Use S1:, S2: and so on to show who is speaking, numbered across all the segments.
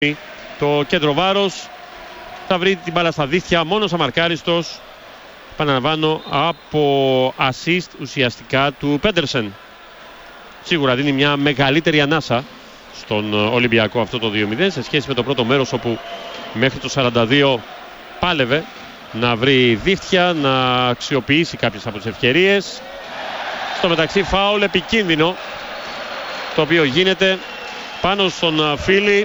S1: Το κέντρο βάρος θα βρει την μπάλα στα δίχτυα, μόνος αμαρκάριστος, επαναλαμβάνω, από assist ουσιαστικά του Πέντερσεν. Σίγουρα δίνει μια μεγαλύτερη ανάσα στον Ολυμπιακό αυτό το 2-0 σε σχέση με το πρώτο μέρος, όπου μέχρι το 42 πάλευε να βρει δίχτυα, να αξιοποιήσει κάποιες από τις ευκαιρίες. Στο μεταξύ φάουλ επικίνδυνο, το οποίο γίνεται πάνω στον Φίλη.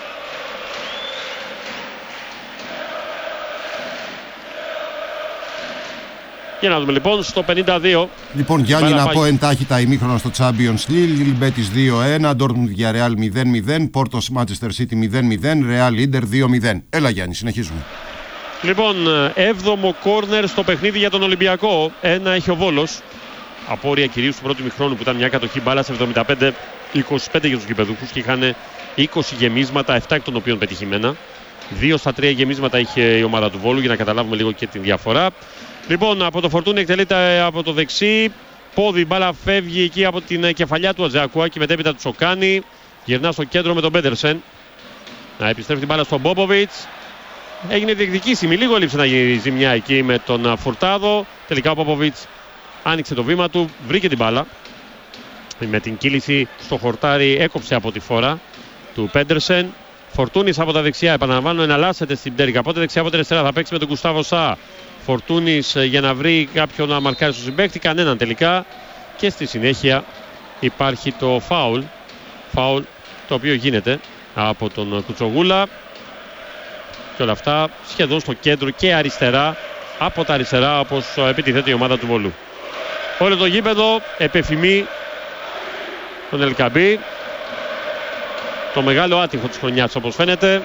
S1: Για να δούμε λοιπόν στο 52.
S2: Λοιπόν, Γιάννη, να πω εντάχει τα ημίχρονα στο Champions League. Λιλ Μπέτις 2-1, Ντόρτμουντ για Ρεάλ 0-0, Πόρτος Μάντσεστερ Σίτι 0-0, Ρεάλ Ίντερ 2-0. Έλα Γιάννη, συνεχίζουμε.
S1: Λοιπόν, 7ο κόρνερ στο παιχνίδι για τον Ολυμπιακό. Ένα έχει ο Βόλος. Απόρρια κυρίως του πρώτου ημιχρόνου, που ήταν μια κατοχή μπάλας 75-25 για τους γηπεδούχους και είχαν 20 γεμίσματα, 7 εκ των οποίων πετυχημένα. 2 στα 3 γεμίσματα είχε η ομάδα του Βόλου, για να καταλάβουμε λίγο και την διαφορά. Λοιπόν, από το Φορτούνι εκτελείται από το δεξί. Πόδι, μπάλα φεύγει εκεί από την κεφαλιά του Ατζάκουα και μετέπειτα του Τσοκάνη. Γυρνά στο κέντρο με τον Πέντερσεν. Να επιστρέφει την μπάλα στον Μπόποβιτς. Έγινε διεκδικήσιμη. Λίγο έλειψε να γίνει ζημιά εκεί με τον Φουρτάδο. Τελικά ο Μπόποβιτς άνοιξε το βήμα του, βρήκε την μπάλα. Με την κύληση στο χορτάρι έκοψε από τη φόρα του Πέντερσεν. Φορτούνης από τα δεξιά, επαναλαμβάνω, εναλλάσσεται στην πτέρυγα. Πότε δεξιά, πότε αριστερά. Θα παίξει με τον Γκουστάβο Σα. Φορτούνης για να βρει κάποιον να μαρκάρει στο συμπαίκτη. Κανέναν τελικά. Και στη συνέχεια υπάρχει το φάουλ. Φάουλ το οποίο γίνεται από τον Κουτσογούλα. Και όλα αυτά σχεδόν στο κέντρο και αριστερά. Από τα αριστερά, όπως επιτιθέται η ομάδα του Βολού. Όλο το γήπεδο επεφημεί τον Ελκαμπή. Το μεγάλο άτυχο της χρονιάς, όπως φαίνεται.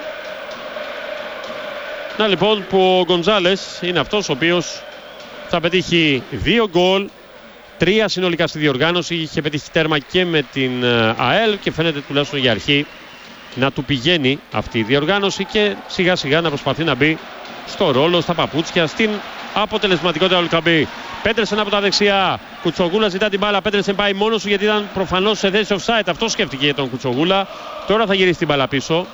S1: Να λοιπόν που ο Γκοντζάλες είναι αυτός ο οποίος θα πετύχει 2 γκολ, 3 συνολικά στη διοργάνωση. Είχε πετύχει τέρμα και με την ΑΕΛ και φαίνεται τουλάχιστον για αρχή να του πηγαίνει αυτή η διοργάνωση και σιγά σιγά να προσπαθεί να μπει στο ρόλο, στα παπούτσια, στην αποτελεσματικότητα του Ελκαμπή. Πέτρεσεν από τα δεξιά. Κουτσογούλα ζητά την μπάλα. Πέτρεσεν πάει μόνος του γιατί ήταν προφανώς σε θέση offside. Αυτό σκέφτηκε για τον Κουτσογούλα. Τώρα θα γυρίσει την μπάλα πίσω.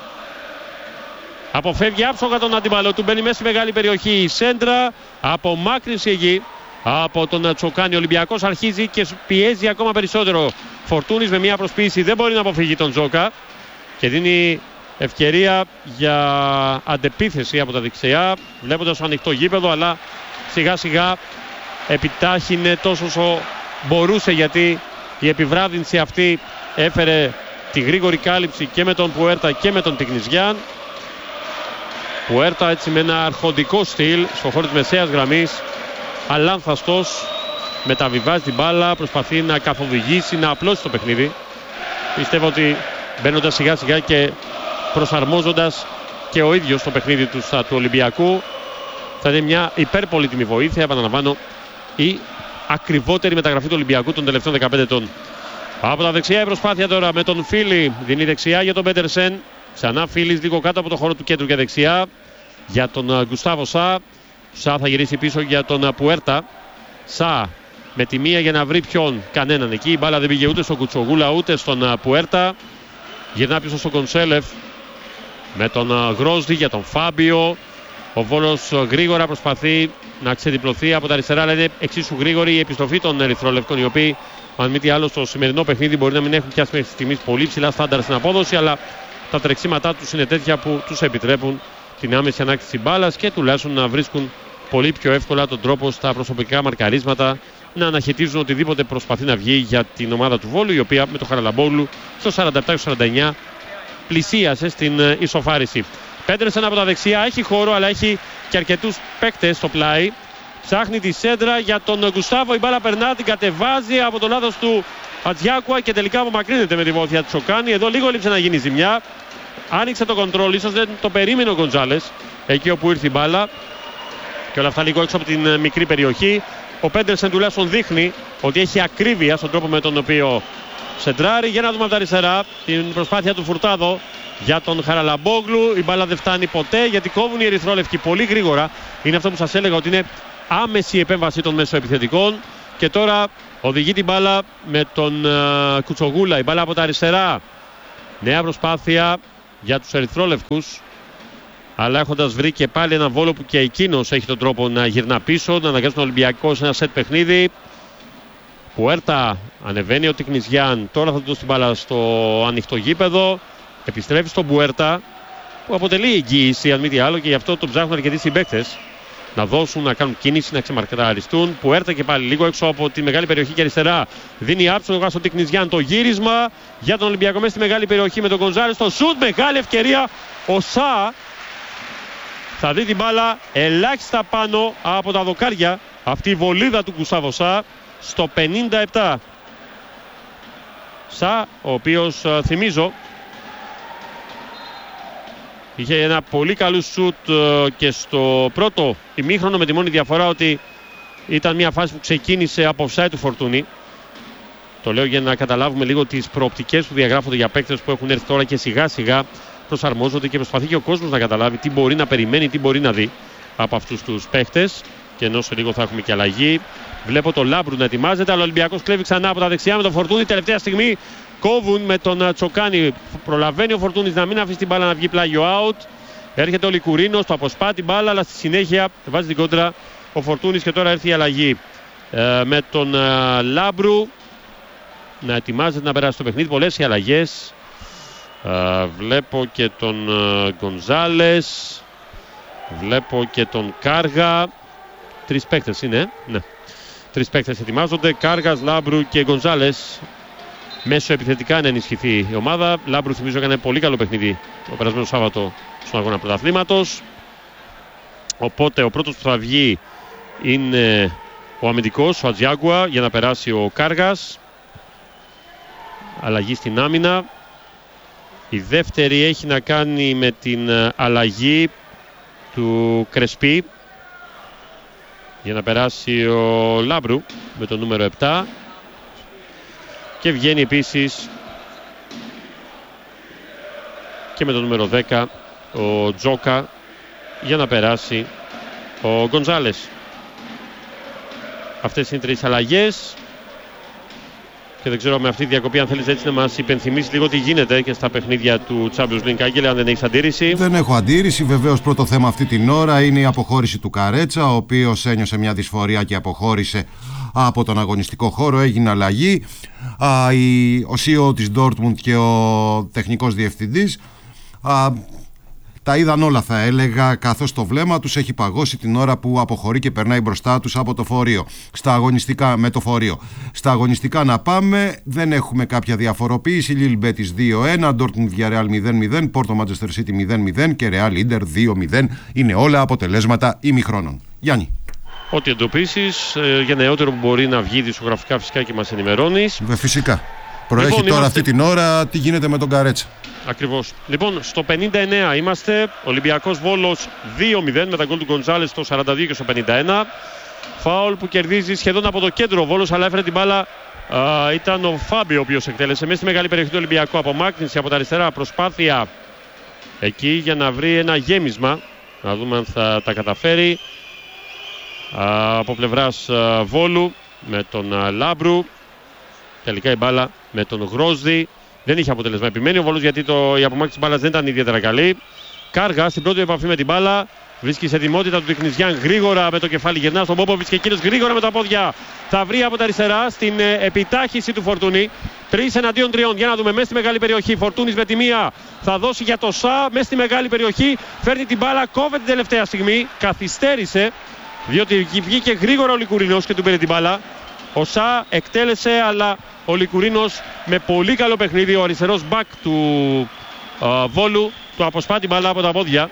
S1: Αποφεύγει άψογα τον αντίπαλο του. Μπαίνει μέσα στη μεγάλη περιοχή. Η σέντρα απομάκρυνση εκεί από τον Τσοκάνη. Ο Ολυμπιακός αρχίζει και πιέζει ακόμα περισσότερο. Φορτούνης με μια προσποίηση δεν μπορεί να αποφύγει τον Τζόκα και δίνει ευκαιρία για αντεπίθεση από τα δεξιά, βλέποντας το ανοιχτό γήπεδο, αλλά σιγά σιγά επιτάχυνε τόσο όσο μπορούσε, γιατί η επιβράδυνση αυτή έφερε τη γρήγορη κάλυψη και με τον Πουέρτα και με τον Τικνιζιάν. Πουέρτα έτσι με ένα αρχοντικό στυλ στο χώρο της μεσαίας γραμμής, αλάνθαστος, μεταβιβάζει την μπάλα, προσπαθεί να καθοδηγήσει, να απλώσει το παιχνίδι. Πιστεύω ότι μπαίνοντας σιγά σιγά και προσαρμόζοντας και ο ίδιος το παιχνίδι του Ολυμπιακού, θα είναι μια υπερπολίτιμη βοήθεια. Επαναλαμβάνω, η ακριβότερη μεταγραφή του Ολυμπιακού των τελευταίων 15 ετών. Από τα δεξιά η προσπάθεια τώρα με τον Φίλη. Δίνει δεξιά για τον Πέντερσεν. Ξανά Φίλης λίγο κάτω από το χώρο του κέντρου και δεξιά για τον Γκουστάβο Σα. Σα θα γυρίσει πίσω για τον Πουέρτα. Σα με τη μία για να βρει ποιον, κανέναν εκεί. Η μπάλα δεν πήγε ούτε στον Κουτσογούλα ούτε στον Πουέρτα. Γυρνά πίσω στον Κονσέλεφ με τον Γκρόσδι για τον Φάμπιο. Ο Βόλος γρήγορα προσπαθεί να ξεδιπλωθεί από τα αριστερά, αλλά είναι εξίσου γρήγορη η επιστροφή των ερυθρόλευκων, οι οποίοι, αν μη τι άλλο, στο σημερινό παιχνίδι μπορεί να μην έχουν πιάσει μέχρι στιγμής πολύ ψηλά στάνταρ στην απόδοση, αλλά τα τρεξίματά τους είναι τέτοια που τους επιτρέπουν την άμεση ανάκτηση μπάλας και τουλάχιστον να βρίσκουν πολύ πιο εύκολα τον τρόπο στα προσωπικά μαρκαρίσματα να αναχαιτίζουν οτιδήποτε προσπαθεί να βγει για την ομάδα του Βόλου, η οποία με το Χαραλαμπόγλου στο 47-49 πλησίασε στην ισοφάριση. Πέντρεσεν από τα δεξιά, έχει χώρο αλλά έχει και αρκετούς παίκτες στο πλάι. Ψάχνει τη σέντρα για τον Γκουστάβο, η μπάλα περνά, την κατεβάζει από το λάθος του Ατζιάκουα και τελικά απομακρύνεται με τη βοήθεια του Τσοκάνη. Εδώ λίγο έλειψε να γίνει ζημιά. Άνοιξε το κοντρόλ, ίσως δεν το περίμενε ο Γκοντζάλες εκεί όπου ήρθε η μπάλα. Και όλα αυτά λίγο έξω από την μικρή περιοχή. Ο Πέντερσεν τουλάχιστον δείχνει ότι έχει ακρίβεια στον τρόπο με τον οποίο σεντράρει. Για να δούμε από τα αριστερά την προσπάθεια του Φουρτάδο για τον Χαραλαμπόγλου. Η μπάλα δεν φτάνει ποτέ γιατί κόβουν οι ερυθρόλευκοι πολύ γρήγορα. Είναι αυτό που σας έλεγα, ότι είναι άμεση η επέμβαση των μεσοεπιθετικών. Και τώρα οδηγεί την μπάλα με τον Κουτσογούλα. Η μπάλα από τα αριστερά. Νέα προσπάθεια για τους ερυθρόλευκους, αλλά έχοντας βρει και πάλι ένα Βόλο που και εκείνος έχει τον τρόπο να γυρνά πίσω, να αναγκάζει τον Ολυμπιακό σε ένα σετ παιχνίδι. Πουέρτα ανεβαίνει ο Τικνιζιάν, τώρα θα του δώσει την μπάλα στο ανοιχτό γήπεδο, επιστρέφει στον Πουέρτα που αποτελεί εγγύηση αν μη τι άλλο, και γι' αυτό τον ψάχνουν αρκετοί συμπαίκτες να δώσουν, να κάνουν κίνηση, να ξεμαρκαριστούν. Πουέρτα και πάλι λίγο έξω από τη μεγάλη περιοχή και αριστερά δίνει άψογα στον Τικνιζιάν, το γύρισμα για τον Ολυμπιακό μέσα στη μεγάλη περιοχή με τον Γκονζάλες, το σουτ, μεγάλη ευκαιρία. Ο Σα θα δει την μπάλα ελάχιστα πάνω από τα δοκάρια, αυτή η βολίδα του Γκουστάβο Σα στο 57. Σα, ο οποίος θυμίζω είχε ένα πολύ καλό σουτ και στο πρώτο ημίχρονο, με τη μόνη διαφορά ότι ήταν μια φάση που ξεκίνησε από offside του Φορτούνη. Το λέω για να καταλάβουμε λίγο τις προοπτικές που διαγράφονται για παίκτες που έχουν έρθει τώρα και σιγά σιγά προσαρμόζονται, και προσπαθεί και ο κόσμος να καταλάβει τι μπορεί να περιμένει, τι μπορεί να δει από αυτούς τους παίκτες. Και ενώ σε λίγο θα έχουμε και αλλαγή. Βλέπω το Λάμπρου να ετοιμάζεται, αλλά ο Ολυμπιακός κλέβει ξανά από τα δεξιά με τον Φορτούνη. Τελευταία στιγμή κόβουν με τον Τσοκάνη. Προλαβαίνει ο Φορτούνης να μην αφήσει την μπάλα να βγει πλάγιο out. Έρχεται ο Λικουρίνος, το αποσπά την μπάλα, αλλά στη συνέχεια βάζει την κόντρα ο Φορτούνης, και τώρα έρθει η αλλαγή με τον Λάμπρου να ετοιμάζεται να περάσει το παιχνίδι. Πολλές οι αλλαγές. Βλέπω και τον Γκονζάλες, βλέπω και τον Κάργα. Τρεις παίκτες είναι, ναι. Τρεις παίκτες ετοιμάζονται, Κάργας, Λάμπρου και Γκονζάλες. Μέσω επιθετικά να ενισχυθεί η ομάδα. Λάμπρου, θυμίζω, έκανε πολύ καλό παιχνίδι το περασμένο Σάββατο στον αγώνα πρωταθλήματος. Οπότε ο πρώτος που θα βγει είναι ο αμυντικός, ο Ατζιάγκουα, για να περάσει ο Κάργας. Αλλαγή στην άμυνα. Η δεύτερη έχει να κάνει με την αλλαγή του Κρεσπί, για να περάσει ο Λάμπρου με το νούμερο 7, και βγαίνει επίσης και με το νούμερο 10 ο Τζόκα, για να περάσει ο Γκονζάλες. Αυτές είναι οι τρεις αλλαγές. Και δεν ξέρω με αυτή τη διακοπή αν θέλεις έτσι να μας υπενθυμίσει λίγο τι γίνεται και στα παιχνίδια του Champions League. Άγγελε, αν δεν έχεις αντίρρηση.
S2: Δεν έχω αντίρρηση. Βεβαίως πρώτο θέμα αυτή την ώρα είναι η αποχώρηση του Καρέτσα, ο οποίος ένιωσε μια δυσφορία και αποχώρησε από τον αγωνιστικό χώρο. Έγινε αλλαγή. Ο CEO της Dortmund και ο τεχνικός διευθυντής τα είδαν όλα, θα έλεγα, καθώς το βλέμμα τους έχει παγώσει την ώρα που αποχωρεί και περνάει μπροστά τους από το φορείο. Στα αγωνιστικά, με το φορείο. Στα αγωνιστικά να πάμε, δεν έχουμε κάποια διαφοροποίηση. Λίλ Μπέτις 2-1, Ντόρτμουντ Villarreal 0-0, Πόρτο Manchester City 0-0 και Real Inter 2-0. Είναι όλα αποτελέσματα ημιχρόνων. Γιάννη.
S1: Ό,τι εντοπίσεις για νεότερο που μπορεί να βγει δισογραφικά, φυσικά και μας ενημερώνεις.
S2: Φυσικά. Προέχει τώρα αυτή την ώρα τι γίνεται με τον Καρέτσα.
S1: Ακριβώς. Λοιπόν, στο 59 είμαστε. Ολυμπιακός Βόλος 2-0 με τα γκολ του Γκονζάλες στο 42 και στο 51. Φάουλ που κερδίζει σχεδόν από το κέντρο ο Βόλος, αλλά έφερε την μπάλα. Ήταν ο Φάμπιο ο οποίος εκτέλεσε μέσα στη μεγάλη περιοχή του Ολυμπιακού. Απομάκρυνση από τα αριστερά, προσπάθεια εκεί για να βρει ένα γέμισμα. Να δούμε αν θα τα καταφέρει. Από πλευράς Βόλου με τον Λάμπρου. Τελικά η μπάλα με τον Γρόσδη. Δεν είχε αποτέλεσμα. Επιμένει ο Βόλος, γιατί η απομάκρυνση της μπάλας δεν ήταν ιδιαίτερα καλή. Κάργα στην πρώτη επαφή με την μπάλα. Βρίσκει σε ετοιμότητα του Τικνιζιάν, γρήγορα με το κεφάλι γυρνά στον Πόποβιτς και εκείνος γρήγορα με τα πόδια θα βρει από τα αριστερά στην επιτάχυση του Φορτούνη. 3 εναντίον 3. Για να δούμε μέσα στη μεγάλη περιοχή. Φορτούνης με τη μία θα δώσει για το Σα μέσα στη μεγάλη περιοχή. Φέρνει την μπάλα, κόβεται την τελευταία στιγμή. Καθυστέρησε διότι βγήκε γρήγορα ο Λικουρίνος και του πήρε την μπάλα. Ο Σα εκτέλεσε, αλλά ο Λικουρίνος με πολύ καλό παιχνίδι, ο αριστερός μπακ του Βόλου, του αποσπά την μπάλα από τα πόδια.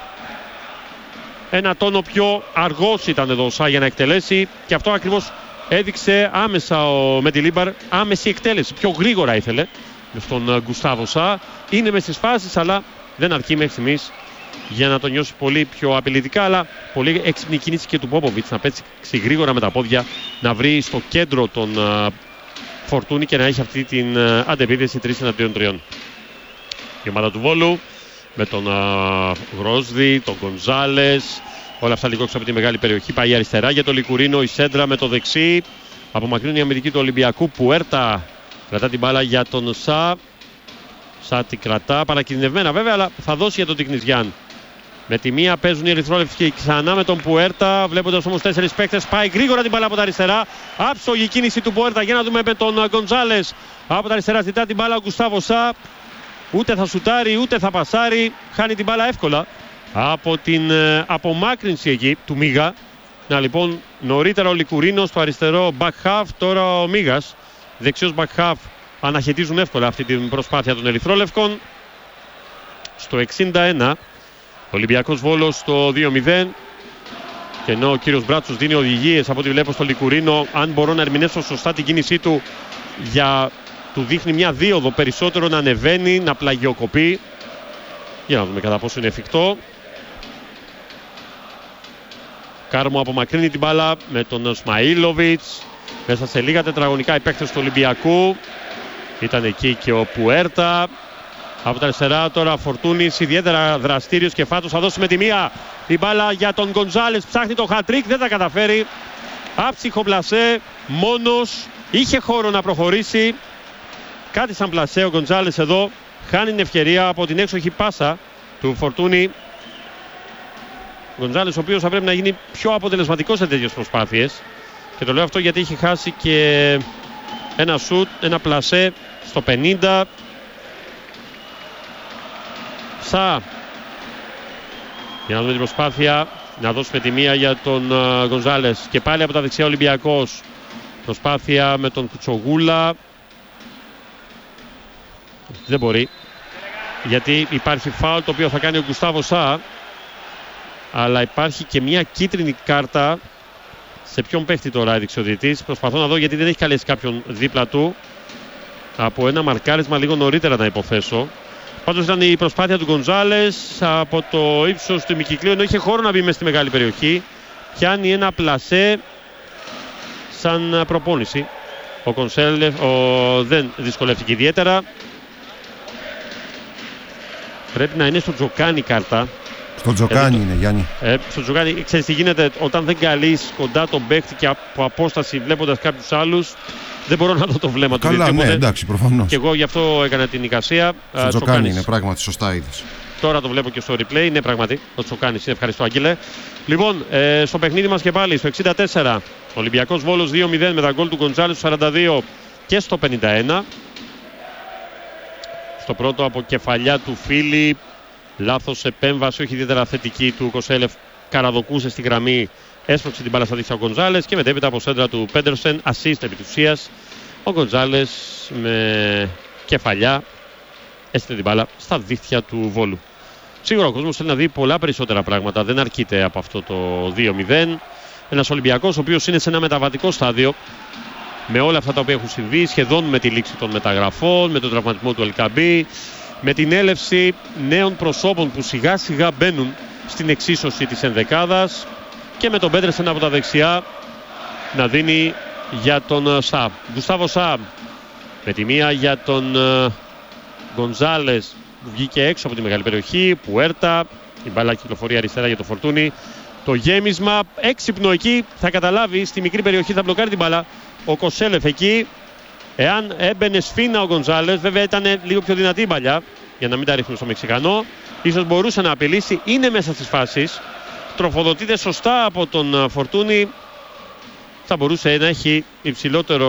S1: Ένα τόνο πιο αργός ήταν εδώ ο Σα για να εκτελέσει, και αυτό ακριβώς έδειξε άμεσα ο Μεντιλίμπαρ. Άμεση εκτέλεση, πιο γρήγορα ήθελε στον Γκουστάβο Σα. Είναι μες στις φάσεις, αλλά δεν αρκεί μέχρι στιγμής για να τον νιώσει πολύ πιο απειλητικά, αλλά πολύ έξυπνη κίνηση και του Πόποβιτς να πέτσει γρήγορα με τα πόδια, να βρει στο κέντρο τον Φορτούνη και να έχει αυτή την αντεπίθεση 3 εναντίον 3. Η ομάδα του Βόλου με τον Γρόσδη, τον Γκονζάλες, όλα αυτά λίγο έξω από τη μεγάλη περιοχή. Πάει αριστερά για τον Λικουρίνο, η σέντρα με το δεξί. Απομακρύνει η αμυντική του Ολυμπιακού. Πουέρτα κρατά την μπάλα για τον Σα. Σαν την κρατά, παρακινδευμένα βέβαια, αλλά θα δώσει για τον Τικνιζιάν. Με τη μία παίζουν οι ερυθρόλευκοι ξανά με τον Πουέρτα. Βλέποντας όμως 4 παίκτες, πάει γρήγορα την μπάλα από τα αριστερά. Άψογη κίνηση του Πουέρτα. Για να δούμε με τον Γκοντζάλες. Από τα αριστερά ζητά την μπάλα ο Γκουστάβο Σα. Ούτε θα σουτάρει ούτε θα πασάρει. Χάνει την μπάλα εύκολα από την απομάκρυνση εκεί του Μίγα. Να λοιπόν, νωρίτερα ο Λικουρίνος στο αριστερό back half. Τώρα ο Μίγας δεξιός back half. Αναχαιτίζουν εύκολα αυτή την προσπάθεια των ερυθρόλευκων. Στο 61 Ολυμπιακός Βόλος στο 2-0. Και ενώ ο κύριος Μπράτσος δίνει οδηγίες από ό,τι βλέπω στο Λικουρίνο, αν μπορώ να ερμηνεύσω σωστά την κίνησή του, του δείχνει μια δίωδο περισσότερο να ανεβαίνει, να πλαγιοκοπεί. Για να δούμε κατά πόσο είναι εφικτό. Κάρμο απομακρύνει την μπάλα με τον Σμαΐλοβιτς. Μέσα σε λίγα τετραγωνικά οι παίκτες του Ολυμπιακού. Ήταν εκεί και ο Πουέρτα. Από τα αριστερά τώρα Φορτούνης, ιδιαίτερα δραστήριος και φάτος. Θα δώσει με τη μία την μπάλα για τον Γκοντζάλες. Ψάχνει το χατρίκ, δεν τα καταφέρει. Άψυχο πλασέ, μόνος. Είχε χώρο να προχωρήσει. Κάτι σαν πλασέ ο Γκοντζάλες εδώ. Χάνει την ευκαιρία από την έξοχη πάσα του Φορτούνη. Ο Γκοντζάλες, ο οποίος θα πρέπει να γίνει πιο αποτελεσματικός σε τέτοιες προσπάθειες. Και το λέω αυτό γιατί είχε χάσει και ένα σουτ, ένα πλασέ στο 50. Για να δούμε την προσπάθεια. Να δώσουμε τη μία για τον Γκοντζάλες. Και πάλι από τα δεξιά Ολυμπιακός. Προσπάθεια με τον Κουτσογούλα. Δεν μπορεί. Γιατί υπάρχει φάουλ το οποίο θα κάνει ο Γκουστάβο Σα. Αλλά υπάρχει και μια κίτρινη κάρτα. Σε ποιον παίχτη τώρα έδειξε ο διαιτητής. Προσπαθώ να δω γιατί δεν έχει καλέσει κάποιον δίπλα του. Από ένα μαρκάρισμα λίγο νωρίτερα να υποθέσω. Πάντως ήταν η προσπάθεια του Γκοντζάλες από το ύψος του ημικυκλίου, ενώ είχε χώρο να μπει μέσα στη μεγάλη περιοχή. Πιάνει ένα πλασέ σαν προπόνηση. Ο Κονσέλεφ δεν δυσκολεύτηκε ιδιαίτερα. Πρέπει να είναι στο Τζοκάνι κάρτα.
S2: Στο Τζοκάνι είναι, Γιάννη.
S1: Στο Τζοκάνι, ξέρεις τι γίνεται όταν δεν καλείς κοντά τον παίκτη και από απόσταση βλέποντας κάποιους άλλους. Δεν μπορώ να δω το βλέμμα του.
S2: Καλά, ναι, εντάξει, προφανώς.
S1: Και εγώ γι' αυτό έκανα την εικασία.
S2: Στο Τζοκάνι είναι, πράγματι, σωστά είδες.
S1: Τώρα το βλέπω και στο replay. Ναι, πράγματι, το Τσοκάνης είναι. Ευχαριστώ, Άγγελε. Λοιπόν, στο παιχνίδι μας και πάλι, στο 64, Ολυμπιακός Βόλος 2-0 με τα γκολ του Γκοντζάλες στο 42 και στο 51. Στο πρώτο από κεφαλιά του Φίλιπ. Λάθος επέμβαση, όχι ιδιαίτερα θετική του Κοσέλεφ. Καραδοκούσε στη γραμμή. Έσπρωξε την μπάλα στα δίχτυα ο Γκοντζάλες και μετέπειτα από σέντρα του Πέντερσεν, assist επί της ουσίας. Ο Γκοντζάλες με κεφαλιά έστειλε την μπάλα στα δίχτυα του Βόλου. Σίγουρα ο κόσμος θέλει να δει πολλά περισσότερα πράγματα, δεν αρκείται από αυτό το 2-0. Ένας Ολυμπιακός ο οποίος είναι σε ένα μεταβατικό στάδιο με όλα αυτά τα οποία έχουν συμβεί, σχεδόν με τη λήξη των μεταγραφών, με τον τραυματισμό του Ελκαμπή, με την έλευση νέων προσώπων που σιγά σιγά μπαίνουν στην εξίσωση της ενδεκάδας. Και με τον Πέτρεσεν από τα δεξιά να δίνει για τον Σα. Γκουστάβο Σα με τη μία για τον Γκοντζάλες που βγήκε έξω από τη μεγάλη περιοχή. Πουέρτα, η μπάλα κυκλοφορεί αριστερά για το Φορτούνι. Το γέμισμα έξυπνο εκεί, θα καταλάβει, στη μικρή περιοχή θα μπλοκάρει την μπάλα ο Κοσέλεφ εκεί. Εάν έμπαινε σφίνα ο Γκοντζάλες, βέβαια ήταν λίγο πιο δυνατή η μπαλιά για να μην τα ρίχνουν στο Μεξικανό. Ίσως μπορούσε να απειλήσει, είναι μέσα στις φάσεις. Τροφοδοτείται σωστά από τον Φορτούνι. Θα μπορούσε να έχει υψηλότερο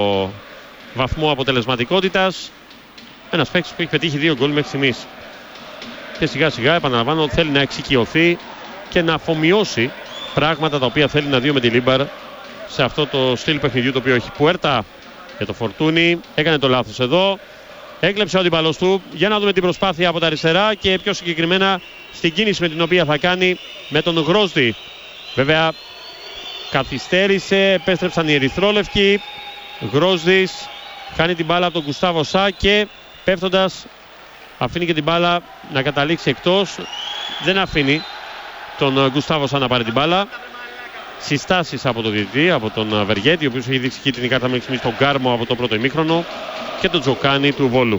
S1: βαθμό αποτελεσματικότητας. Ένας παίκτης που έχει πετύχει 2 γκολ μέχρι στιγμής. Και σιγά σιγά, επαναλαμβάνω, θέλει να εξοικειωθεί και να αφομοιώσει πράγματα τα οποία θέλει να δει με τη Λίμπαρ σε αυτό το στυλ παιχνιδιού το οποίο έχει. Πουέρτα για το Φορτούνι. Έκανε το λάθος εδώ. Έκλεψε ο αντίπαλος του. Για να δούμε την προσπάθεια από τα αριστερά και πιο συγκεκριμένα στην κίνηση με την οποία θα κάνει με τον Γρόσδη. Βέβαια καθυστέρησε, επέστρεψαν οι ερυθρόλευκοι. Γρόσδης χάνει την μπάλα από τον Γκουστάβο Σα και πέφτοντας αφήνει και την μπάλα να καταλήξει εκτός. Δεν αφήνει τον Γκουστάβο Σα να πάρει την μπάλα. Συστάσεις από τον διαιτητή, από τον Βεργέτη, ο οποίος έχει δείξει κίτρινη κάρτα μέχρι στιγμής τον Κάρμο από το πρώτο ημίχρονο, και τον Τζοκάνι του Βόλου.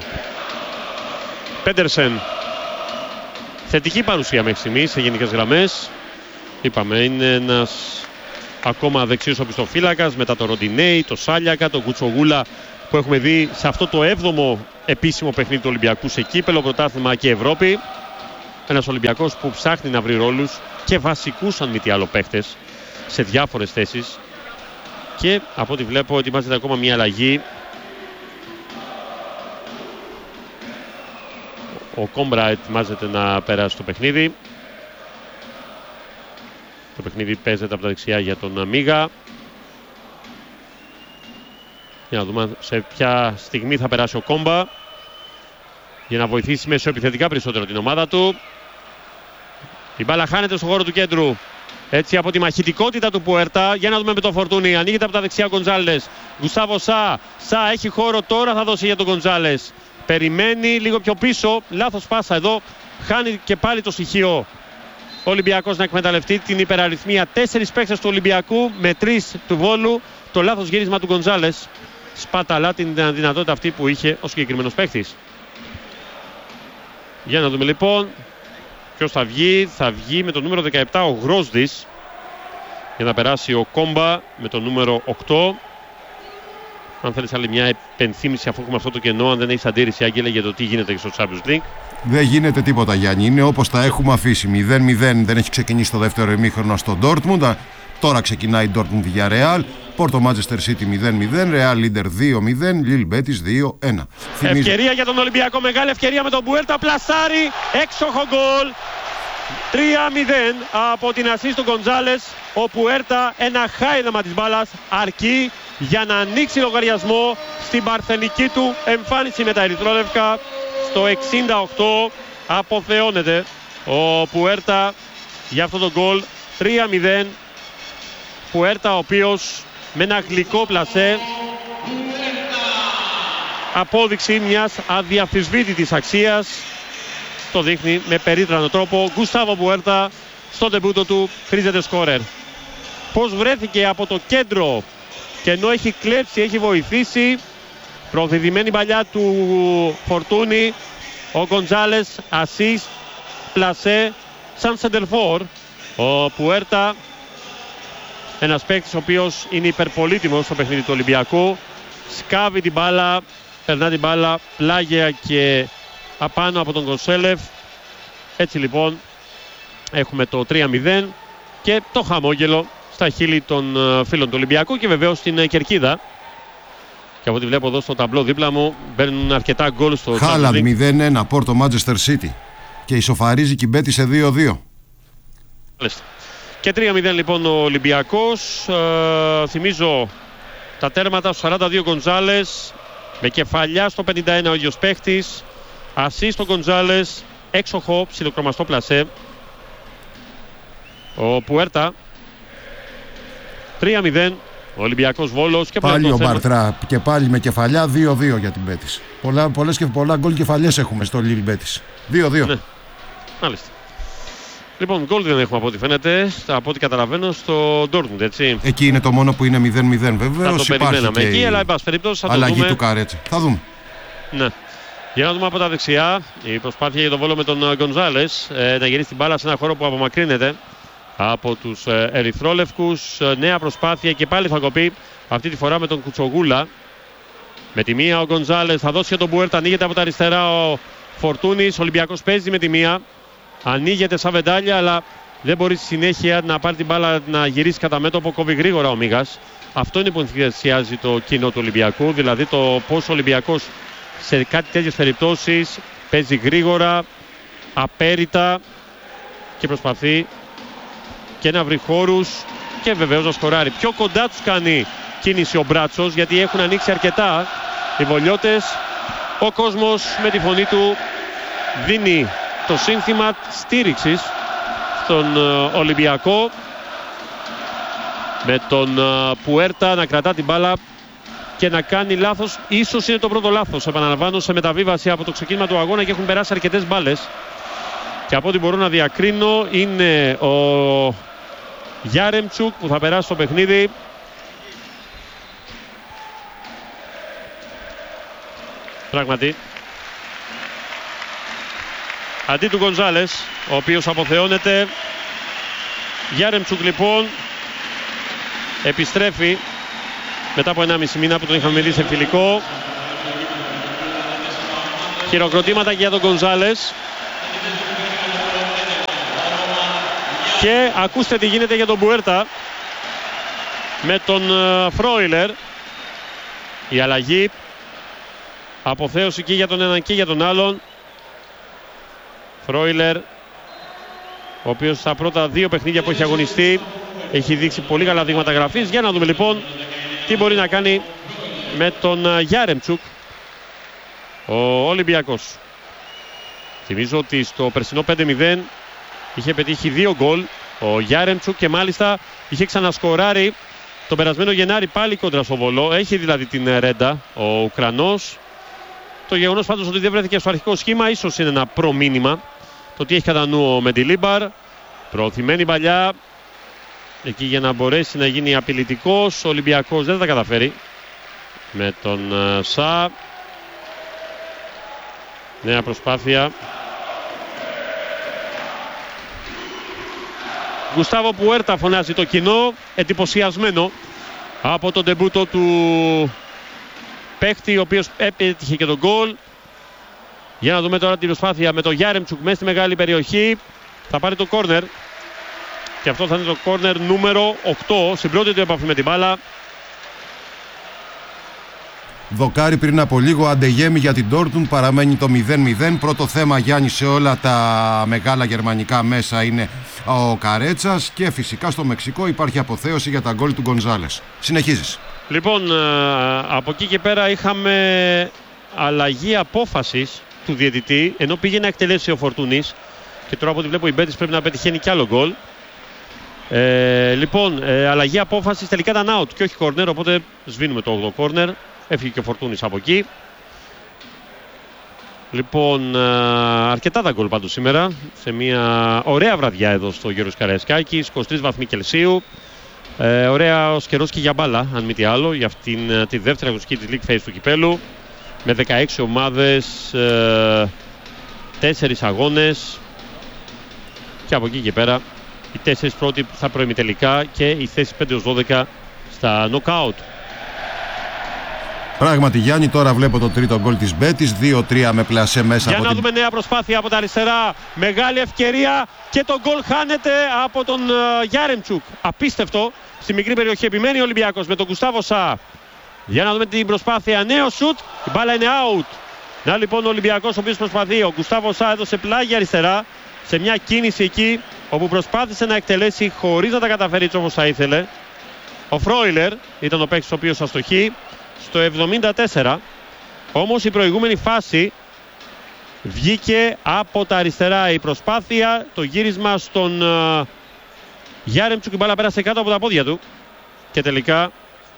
S1: Πέντερσεν, θετική παρουσία μέχρι στιγμής σε γενικές γραμμές. Είπαμε, είναι ένας ακόμα δεξίος οπισθοφύλακας μετά το Ροντινέι, το Σάλιακα, τον Κουτσογούλα που έχουμε δει σε αυτό το 7ο επίσημο παιχνίδι του Ολυμπιακού σε κύπελο, πρωτάθλημα και Ευρώπη. Ένας Ολυμπιακός που ψάχνει να βρει ρόλους και βασικούς αν μη τι άλλο παίχτες σε διάφορες θέσεις. Και από ό,τι βλέπω ετοιμάζεται ακόμα μια αλλαγή. Ο Κόμπρα ετοιμάζεται να περάσει το παιχνίδι. Το παιχνίδι παίζεται από τα δεξιά για τον Μίγα. Για να δούμε σε ποια στιγμή θα περάσει ο Κόμπα για να βοηθήσει μεσοεπιθετικά περισσότερο την ομάδα του. Η μπάλα χάνεται στον χώρο του κέντρου. Έτσι από τη μαχητικότητα του Πουέρτα. Για να δούμε με το Φορτούνι. Ανοίγεται από τα δεξιά ο Γκοντζάλες. Γκουστάβο Σα. Σα έχει χώρο τώρα, θα δώσει για τον Γκοντζάλες. Περιμένει λίγο πιο πίσω. Λάθος πάσα εδώ. Χάνει και πάλι το στοιχείο ο Ολυμπιακός να εκμεταλλευτεί την υπεραριθμία. 4 παίκτες του Ολυμπιακού με 3 του Βόλου. Το λάθος γύρισμα του Γκοντζάλες σπαταλά την δυνατότητα αυτή που είχε ο συγκεκριμένος παίκτης. Για να δούμε λοιπόν ποιος θα βγει. Θα βγει με το νούμερο 17 ο Γρόσδης για να περάσει ο Κόμπα με το νούμερο 8. Αν θέλεις άλλη μια επενθύμηση αφού έχουμε αυτό το κενό, αν δεν έχεις αντίρρηση Άγγελε για το τι γίνεται στο Champions League.
S2: Δεν γίνεται τίποτα Γιάννη, είναι όπως τα έχουμε αφήσει. 0-0, δεν έχει ξεκινήσει το δεύτερο ημίχρονο στο Dortmund. Τώρα ξεκινάει η Dortmund για Real. Πόρτο Manchester City 0-0, Real Leader 2-0, Lille Betis 2-1.
S1: Ευκαιρία για τον Ολυμπιακό, μεγάλη ευκαιρία με τον Πουέρτα, πλασάρι, έξοχο γκολ. 3-0 από την ασίστ του Γκοντζάλες. Ο Πουέρτα, ένα χάιδεμα της μπάλας, αρκεί για να ανοίξει λογαριασμό στην παρθενική του εμφάνιση με τα ερυθρόλευκα. Στο 68 αποθεώνεται ο Πουέρτα για αυτό το γκολ. 3-0. Πουέρτα ο οποίος με ένα γλυκό πλασέ, απόδειξη μιας αδιαφυσβήτητης αξίας, το δείχνει με περίτρανο τρόπο. Γκουστάβο Πουέρτα στο ντεμπούτο του χρήζεται σκόρερ. Πώς βρέθηκε από το κέντρο και ενώ έχει κλέψει, έχει βοηθήσει, προωθημένη παλιά του Φορτούνι, ο Γκοντζάλες, ασίστ, πλασέ, σαν σεντερφόρ. Ο Πουέρτα, ένας παίκτης ο οποίος είναι υπερπολίτιμος στο παιχνίδι του Ολυμπιακού, σκάβει την μπάλα, περνά την μπάλα πλάγια και απάνω από τον Κονσέλεφ. Έτσι λοιπόν έχουμε το 3-0 και το χαμόγελο στα χείλη των φίλων του Ολυμπιακού και βεβαίως στην κερκίδα. Και από ό,τι βλέπω εδώ στο ταμπλό δίπλα μου μπαίνουν αρκετά γκολ στο
S2: Χάλαντ 0-1, Πόρτο Manchester City και ισοφαρίζει Κιμπέτη σε 2-2.
S1: Και 3-0 λοιπόν ο Ολυμπιακός. Θυμίζω τα τέρματα στο 42 Γκοντζάλες, με κεφαλιά στο 51 ο ίδιος παίχτης, ασίστ ο Γκοντζάλες, έξοχο ψιλοκρομαστό πλασέ. Ο Πουέρτα. 3-0 ο Ολυμπιακός Βόλος. Και
S2: πάλι ο Μπαρτρά και πάλι με κεφαλιά 2-2 για την Μπέτις. Πολλά γκολ κεφαλιές έχουμε στο Lille Betis. 2-2.
S1: Ναι. Μάλιστα. Λοιπόν, γκολ δεν έχουμε από ό,τι φαίνεται, από ό,τι καταλαβαίνω, στο Dortmund, έτσι.
S2: Εκεί είναι το μόνο που είναι 0-0 βεβαίως.
S1: Θα το περιμέναμε εκεί, αλλά εν πάση περιπτώσει θα το
S2: αλλαγή
S1: δούμε.
S2: Του Καρέτσα. Θα δούμε.
S1: Ναι. Για να δούμε από τα δεξιά, η προσπάθεια για τον Βόλο με τον Γκοντζάλες να γυρίσει την μπάλα σε ένα χώρο που απομακρύνεται από τους ερυθρόλευκους. Νέα προσπάθεια και πάλι θα κοπεί, αυτή τη φορά με τον Κουτσογούλα. Με τη μία ο Γκοντζάλες θα δώσει για τον Πουέρτα, ανοίγεται από τα αριστερά ο Φορτούνης. Ο Ολυμπιακός παίζει με τη μία. Ανοίγεται σαν βεντάλια, αλλά δεν μπορεί στη συνέχεια να πάρει την μπάλα να γυρίσει κατά μέτωπο. Κόβει γρήγορα ο Μίγας. Αυτό είναι που ενθουσιάζει το κοινό του Ολυμπιακού. Δηλαδή το πώς ο Ολυμπιακός σε κάτι τέτοιες περιπτώσεις παίζει γρήγορα, απέριτα και προσπαθεί και να βρει χώρους και βεβαίως να σκοράρει. Πιο κοντά τους κάνει κίνηση ο Μπράτσος, γιατί έχουν ανοίξει αρκετά οι βολιώτες. Ο κόσμος με τη φωνή του δίνει το σύνθημα στήριξης στον Ολυμπιακό, με τον Πουέρτα να κρατά την μπάλα και να κάνει λάθος. Ίσως είναι το πρώτο λάθος, επαναλαμβάνω, σε μεταβίβαση από το ξεκίνημα του αγώνα και έχουν περάσει αρκετές μπάλες και από ό,τι μπορώ να διακρίνω είναι ο Γιάρεμτσουκ που θα περάσει το παιχνίδι. Πράγματι, αντί του Γκοντζάλες, ο οποίος αποθεώνεται. Γιάρεμτσουκ λοιπόν επιστρέφει μετά από 1,5 μήνα που τον είχαμε δει σε φιλικό. Χειροκροτήματα και για τον Γκονζάλες. Και ακούστε τι γίνεται για τον Μπουέρτα με τον Φρόιλερ. Η αλλαγή, αποθέωση και για τον έναν και για τον άλλον. Φρόιλερ, ο οποίος στα πρώτα 2 παιχνίδια που έχει αγωνιστεί έχει δείξει πολύ καλά δείγματα γραφής. Για να δούμε λοιπόν τι μπορεί να κάνει με τον Γιάρεμτσουκ ο Ολυμπιακός. Θυμίζω ότι στο περσινό 5-0 είχε πετύχει 2 γκολ ο Γιάρεμτσουκ και μάλιστα είχε ξανασκοράρει τον περασμένο Γενάρη πάλι κόντρα στο Βολό. Έχει δηλαδή την ρέντα ο Ουκρανός. Το γεγονός πάντως ότι δεν βρέθηκε στο αρχικό σχήμα ίσως είναι ένα προμήνυμα. Το τι έχει κατά νου ο Μεντιλίμπαρ. Προωθημένη παλιά εκεί για να μπορέσει να γίνει απειλητικός. Ο Ολυμπιακός δεν θα τα καταφέρει με τον Σα. Νέα προσπάθεια. Γκουστάβο Πουέρτα φωνάζει το κοινό, εντυπωσιασμένο από τον ντεμπούτο του παίχτη, ο οποίος έτυχε και τον γκολ. Για να δούμε τώρα την προσπάθεια με τον Γιάρεμτσουκ μέσα στη μεγάλη περιοχή. Θα πάρει το κόρνερ και αυτό θα είναι το κόρνερ νούμερο 8 στην πρώτη του επαφή με την μπάλα.
S2: Δοκάρι πριν από λίγο, Αντεγέμι για την Ντόρτμουντ, παραμένει το 0-0. Πρώτο θέμα, Γιάννη, σε όλα τα μεγάλα γερμανικά μέσα είναι ο Καρέτσας και φυσικά στο Μεξικό υπάρχει αποθέωση για τα γκολ του Γκονζάλες. Συνεχίζεις.
S1: Λοιπόν, από εκεί και πέρα είχαμε αλλαγή απόφασης του διαιτητή, ενώ πήγε να εκτελέσει ο Φορτούνης και τώρα από ό,τι βλέπω η Μπέτις πρέπει να πετυχαίνει κι άλλο γκολ. Λοιπόν, αλλαγή απόφασης, τελικά ήταν out και όχι corner, οπότε σβήνουμε το 8ο corner. Έφυγε και ο Φορτούνης από εκεί. Λοιπόν, αρκετά τα γκολ πάντως σήμερα. Σε μια ωραία βραδιά εδώ στο Γιώργος Καραϊσκάκης, 23 βαθμοί Κελσίου. Ωραίος καιρός και για μπάλα, αν μη τι άλλο, για αυτήν τη δεύτερη αγωνιστική της League Phase του κυπέλου. Με 16 ομάδες, 4 αγώνες. Και από εκεί και πέρα, οι 4 πρώτοι στα προημιτελικά και οι θέσεις 5-12 στα knockout.
S2: Πράγματι, Γιάννη, τώρα βλέπω το τρίτο γκολ της Μπέτης, 2-3 με πλασέ μέσα
S1: για
S2: από
S1: να δούμε νέα προσπάθεια από τα αριστερά. Μεγάλη ευκαιρία και το γκολ χάνεται από τον Γιάρεμτσουκ. Απίστευτο. Στη μικρή περιοχή επιμένει ο Ολυμπιακός με τον Γκουστάβο Σα. Για να δούμε την προσπάθεια. Νέο σουτ. Η μπάλα είναι out. Να λοιπόν ο Ολυμπιακός ο οποίος προσπαθεί. Ο Γκουστάβο Σα έδωσε πλάγια αριστερά σε μια κίνηση εκεί όπου προσπάθησε να εκτελέσει χωρίς να τα καταφέρει έτσι όπως θα ήθελε. Ο Φρόιλερ ήταν ο παίκτης ο οποίος αστοχεί. Στο 74, όμως η προηγούμενη φάση βγήκε από τα αριστερά η προσπάθεια, το γύρισμα στον Γιάρεμτσουκ, η μπάλα πέρασε κάτω από τα πόδια του και τελικά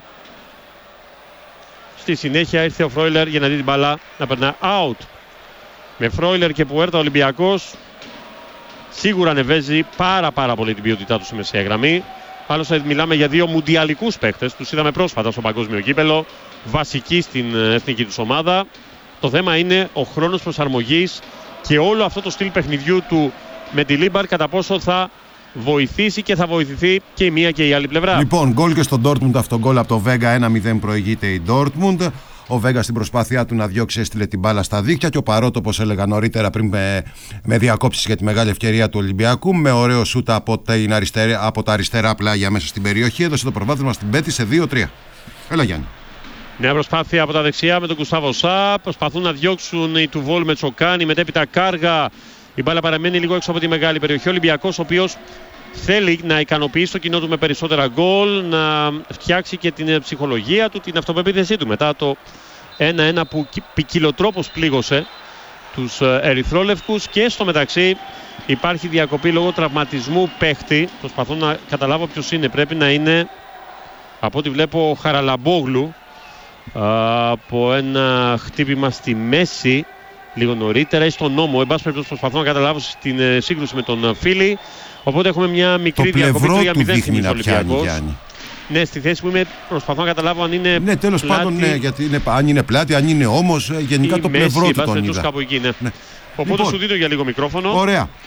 S1: στη συνέχεια ήρθε ο Φρόιλερ για να δει την μπάλα να περνά out. Με Φρόιλερ και Πουέρτα ο Ολυμπιακός σίγουρα ανεβάζει πάρα πολύ την ποιότητά του στη μεσαία γραμμή. Άλλωστε μιλάμε για 2 μουντιαλικούς παίκτες, τους είδαμε πρόσφατα στο παγκόσμιο κύπελο, βασικοί στην εθνική τους ομάδα. Το θέμα είναι ο χρόνος προσαρμογής και όλο αυτό το στυλ παιχνιδιού του Μεντιλίμπαρ κατά πόσο θα βοηθήσει και θα βοηθηθεί και η μία και η άλλη πλευρά. Λοιπόν,
S2: γκολ και στο Ντόρτμουντ, αυτό γκολ από το Βέγκα, 1-0 προηγείται η Ντόρτμουντ. Ο Βέγκα στην προσπάθειά του να διώξει έστειλε την μπάλα στα δίκτυα και ο Παρότο, όπως έλεγα νωρίτερα πριν με διακόψεις για τη μεγάλη ευκαιρία του Ολυμπιακού, με ωραίο σούτ από τα αριστερά πλάγια μέσα στην περιοχή, έδωσε το προβάδισμα στην Μπέτη σε 2-3. Έλα Γιάννη.
S1: Νέα προσπάθεια από τα δεξιά με τον Γκουστάβο Σα. Προσπαθούν να διώξουν οι του Βόλ με Τσοκάνη, μετέπειτα Κάργα. Η μπάλα παραμένει λίγο έξω από τη μεγάλη περιοχή. Ο Ολυμπιακός, ο οποίος θέλει να ικανοποιήσει το κοινό του με περισσότερα γκολ, να φτιάξει και την ψυχολογία του, την αυτοπεποίθησή του μετά το 1-1 που ποικιλοτρόπως πλήγωσε τους ερυθρόλευκους. Και στο μεταξύ υπάρχει διακοπή λόγω τραυματισμού παίχτη. Προσπαθώ να καταλάβω ποιος είναι. Πρέπει να είναι, από ό,τι βλέπω, ο Χαραλαμπόγλου, από ένα χτύπημα στη μέση λίγο νωρίτερα ή στον νόμο. Εν πάση περιπτώσει προσπαθώ να καταλάβω στην σύγκρουση με τον Φίλη. Οπότε έχουμε μια μικρή διακοπή 3-0 στην Ολυμπιακός. Ναι, στη θέση που είμαι προσπαθώ να καταλάβω αν είναι.
S2: Ναι, τέλος πάντων, ναι, γιατί είναι, αν είναι πλάτη, αν είναι όμως, γενικά το
S1: μέση,
S2: πλευρό του τον είδα.
S1: Κάπου εκεί, ναι. Οπότε λοιπόν, σου δίνω για λίγο μικρόφωνο.
S2: Ωραία.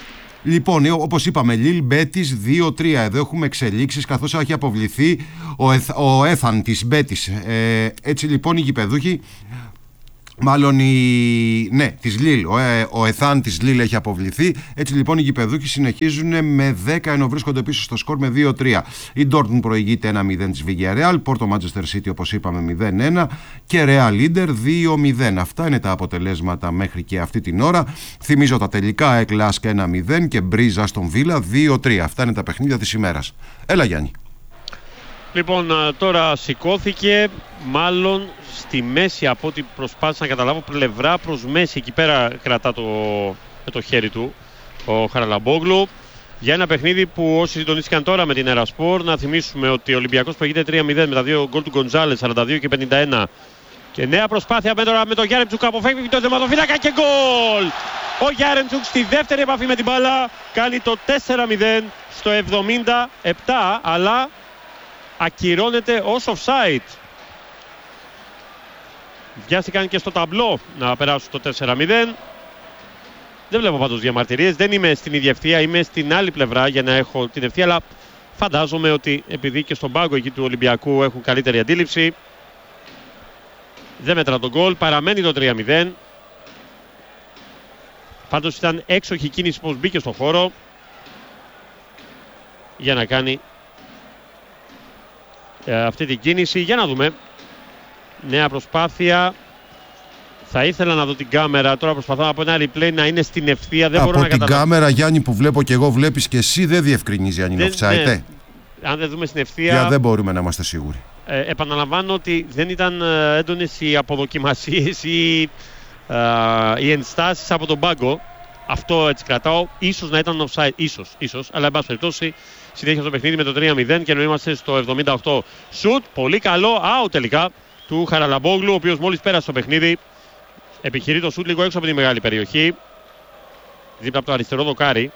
S2: Λοιπόν, όπως είπαμε, Λιλ Μπέτις 2-3. Εδώ έχουμε εξελίξεις καθώς έχει αποβληθεί ο Έθαν της Μπέτις. Έτσι λοιπόν οι γηπεδούχοι, μάλλον της Λιλ, ο Εθάν της Λιλ έχει αποβληθεί. Έτσι λοιπόν οι γηπεδούχοι συνεχίζουν με 10 ενώ βρίσκονται πίσω στο σκορ με 2-3. Η Dortmund προηγείται 1-0 της Villarreal, Porto Manchester City όπως είπαμε 0-1 και Real Inter 2-0. Αυτά είναι τα αποτελέσματα μέχρι και αυτή την ώρα. Θυμίζω τα τελικά: EC Lask 1-0 και Breeze Aston Villa 2-3. Αυτά είναι τα παιχνίδια της ημέρας. Έλα Γιάννη.
S1: Λοιπόν, τώρα σηκώθηκε, μάλλον στη μέση από ό,τι προσπάθησα να καταλάβω, πλευρά προς μέση, εκεί πέρα κρατά με το χέρι του ο Χαραλαμπόγλου, για ένα παιχνίδι που όσοι συντονίστηκαν τώρα με την Ερασπορ, να θυμίσουμε ότι ο Ολυμπιακός προηγείται 3-0 με τα δύο γκολ του Γκοντζάλες, 42 και 51. Και νέα προσπάθεια με τον Γιάρεμτσουκ, αποφεύγει τον τερματοφύλακα και γκολ! Ο Γιάρεμτσουκ στη δεύτερη επαφή με την μπάλα κάνει το 4-0 στο 77, αλλά ακυρώνεται ως offside. Βιάστηκαν και στο ταμπλό να περάσουν το 4-0. Δεν βλέπω πάντως διαμαρτυρίες. Δεν είμαι στην ίδια ευθεία, είμαι στην άλλη πλευρά για να έχω την ευθεία, αλλά φαντάζομαι ότι επειδή και στον πάγκο εκεί του Ολυμπιακού έχουν καλύτερη αντίληψη, δεν μέτρα τον γκολ, παραμένει το 3-0. Πάντως ήταν έξοχη κίνηση πως μπήκε στον χώρο για να κάνει αυτή την κίνηση. Για να δούμε. Νέα προσπάθεια. Θα ήθελα να δω την κάμερα. Τώρα προσπαθώ από ένα replay να είναι στην ευθεία. Δεν μπορώ να
S2: την κάμερα, Γιάννη, που βλέπω και εγώ, βλέπεις και εσύ, δεν διευκρινίζει αν είναι offside.
S1: Ναι. Αν δεν δούμε στην ευθεία,
S2: δεν μπορούμε να είμαστε σίγουροι.
S1: Επαναλαμβάνω ότι δεν ήταν έντονες οι αποδοκιμασίες ή οι ενστάσεις από τον πάγκο. Αυτό έτσι κρατάω. Ίσως να ήταν offside. Ίσως. Αλλά εν πάση περιπτώσει συνέχεια στο παιχνίδι με το 3-0 και ενώ είμαστε στο 78. Σουτ, πολύ καλό, out τελικά του Χαραλαμπόγλου, ο οποίος μόλις πέρασε το παιχνίδι. Επιχειρεί το σουτ λίγο έξω από τη μεγάλη περιοχή, δίπλα από το αριστερό δοκάρι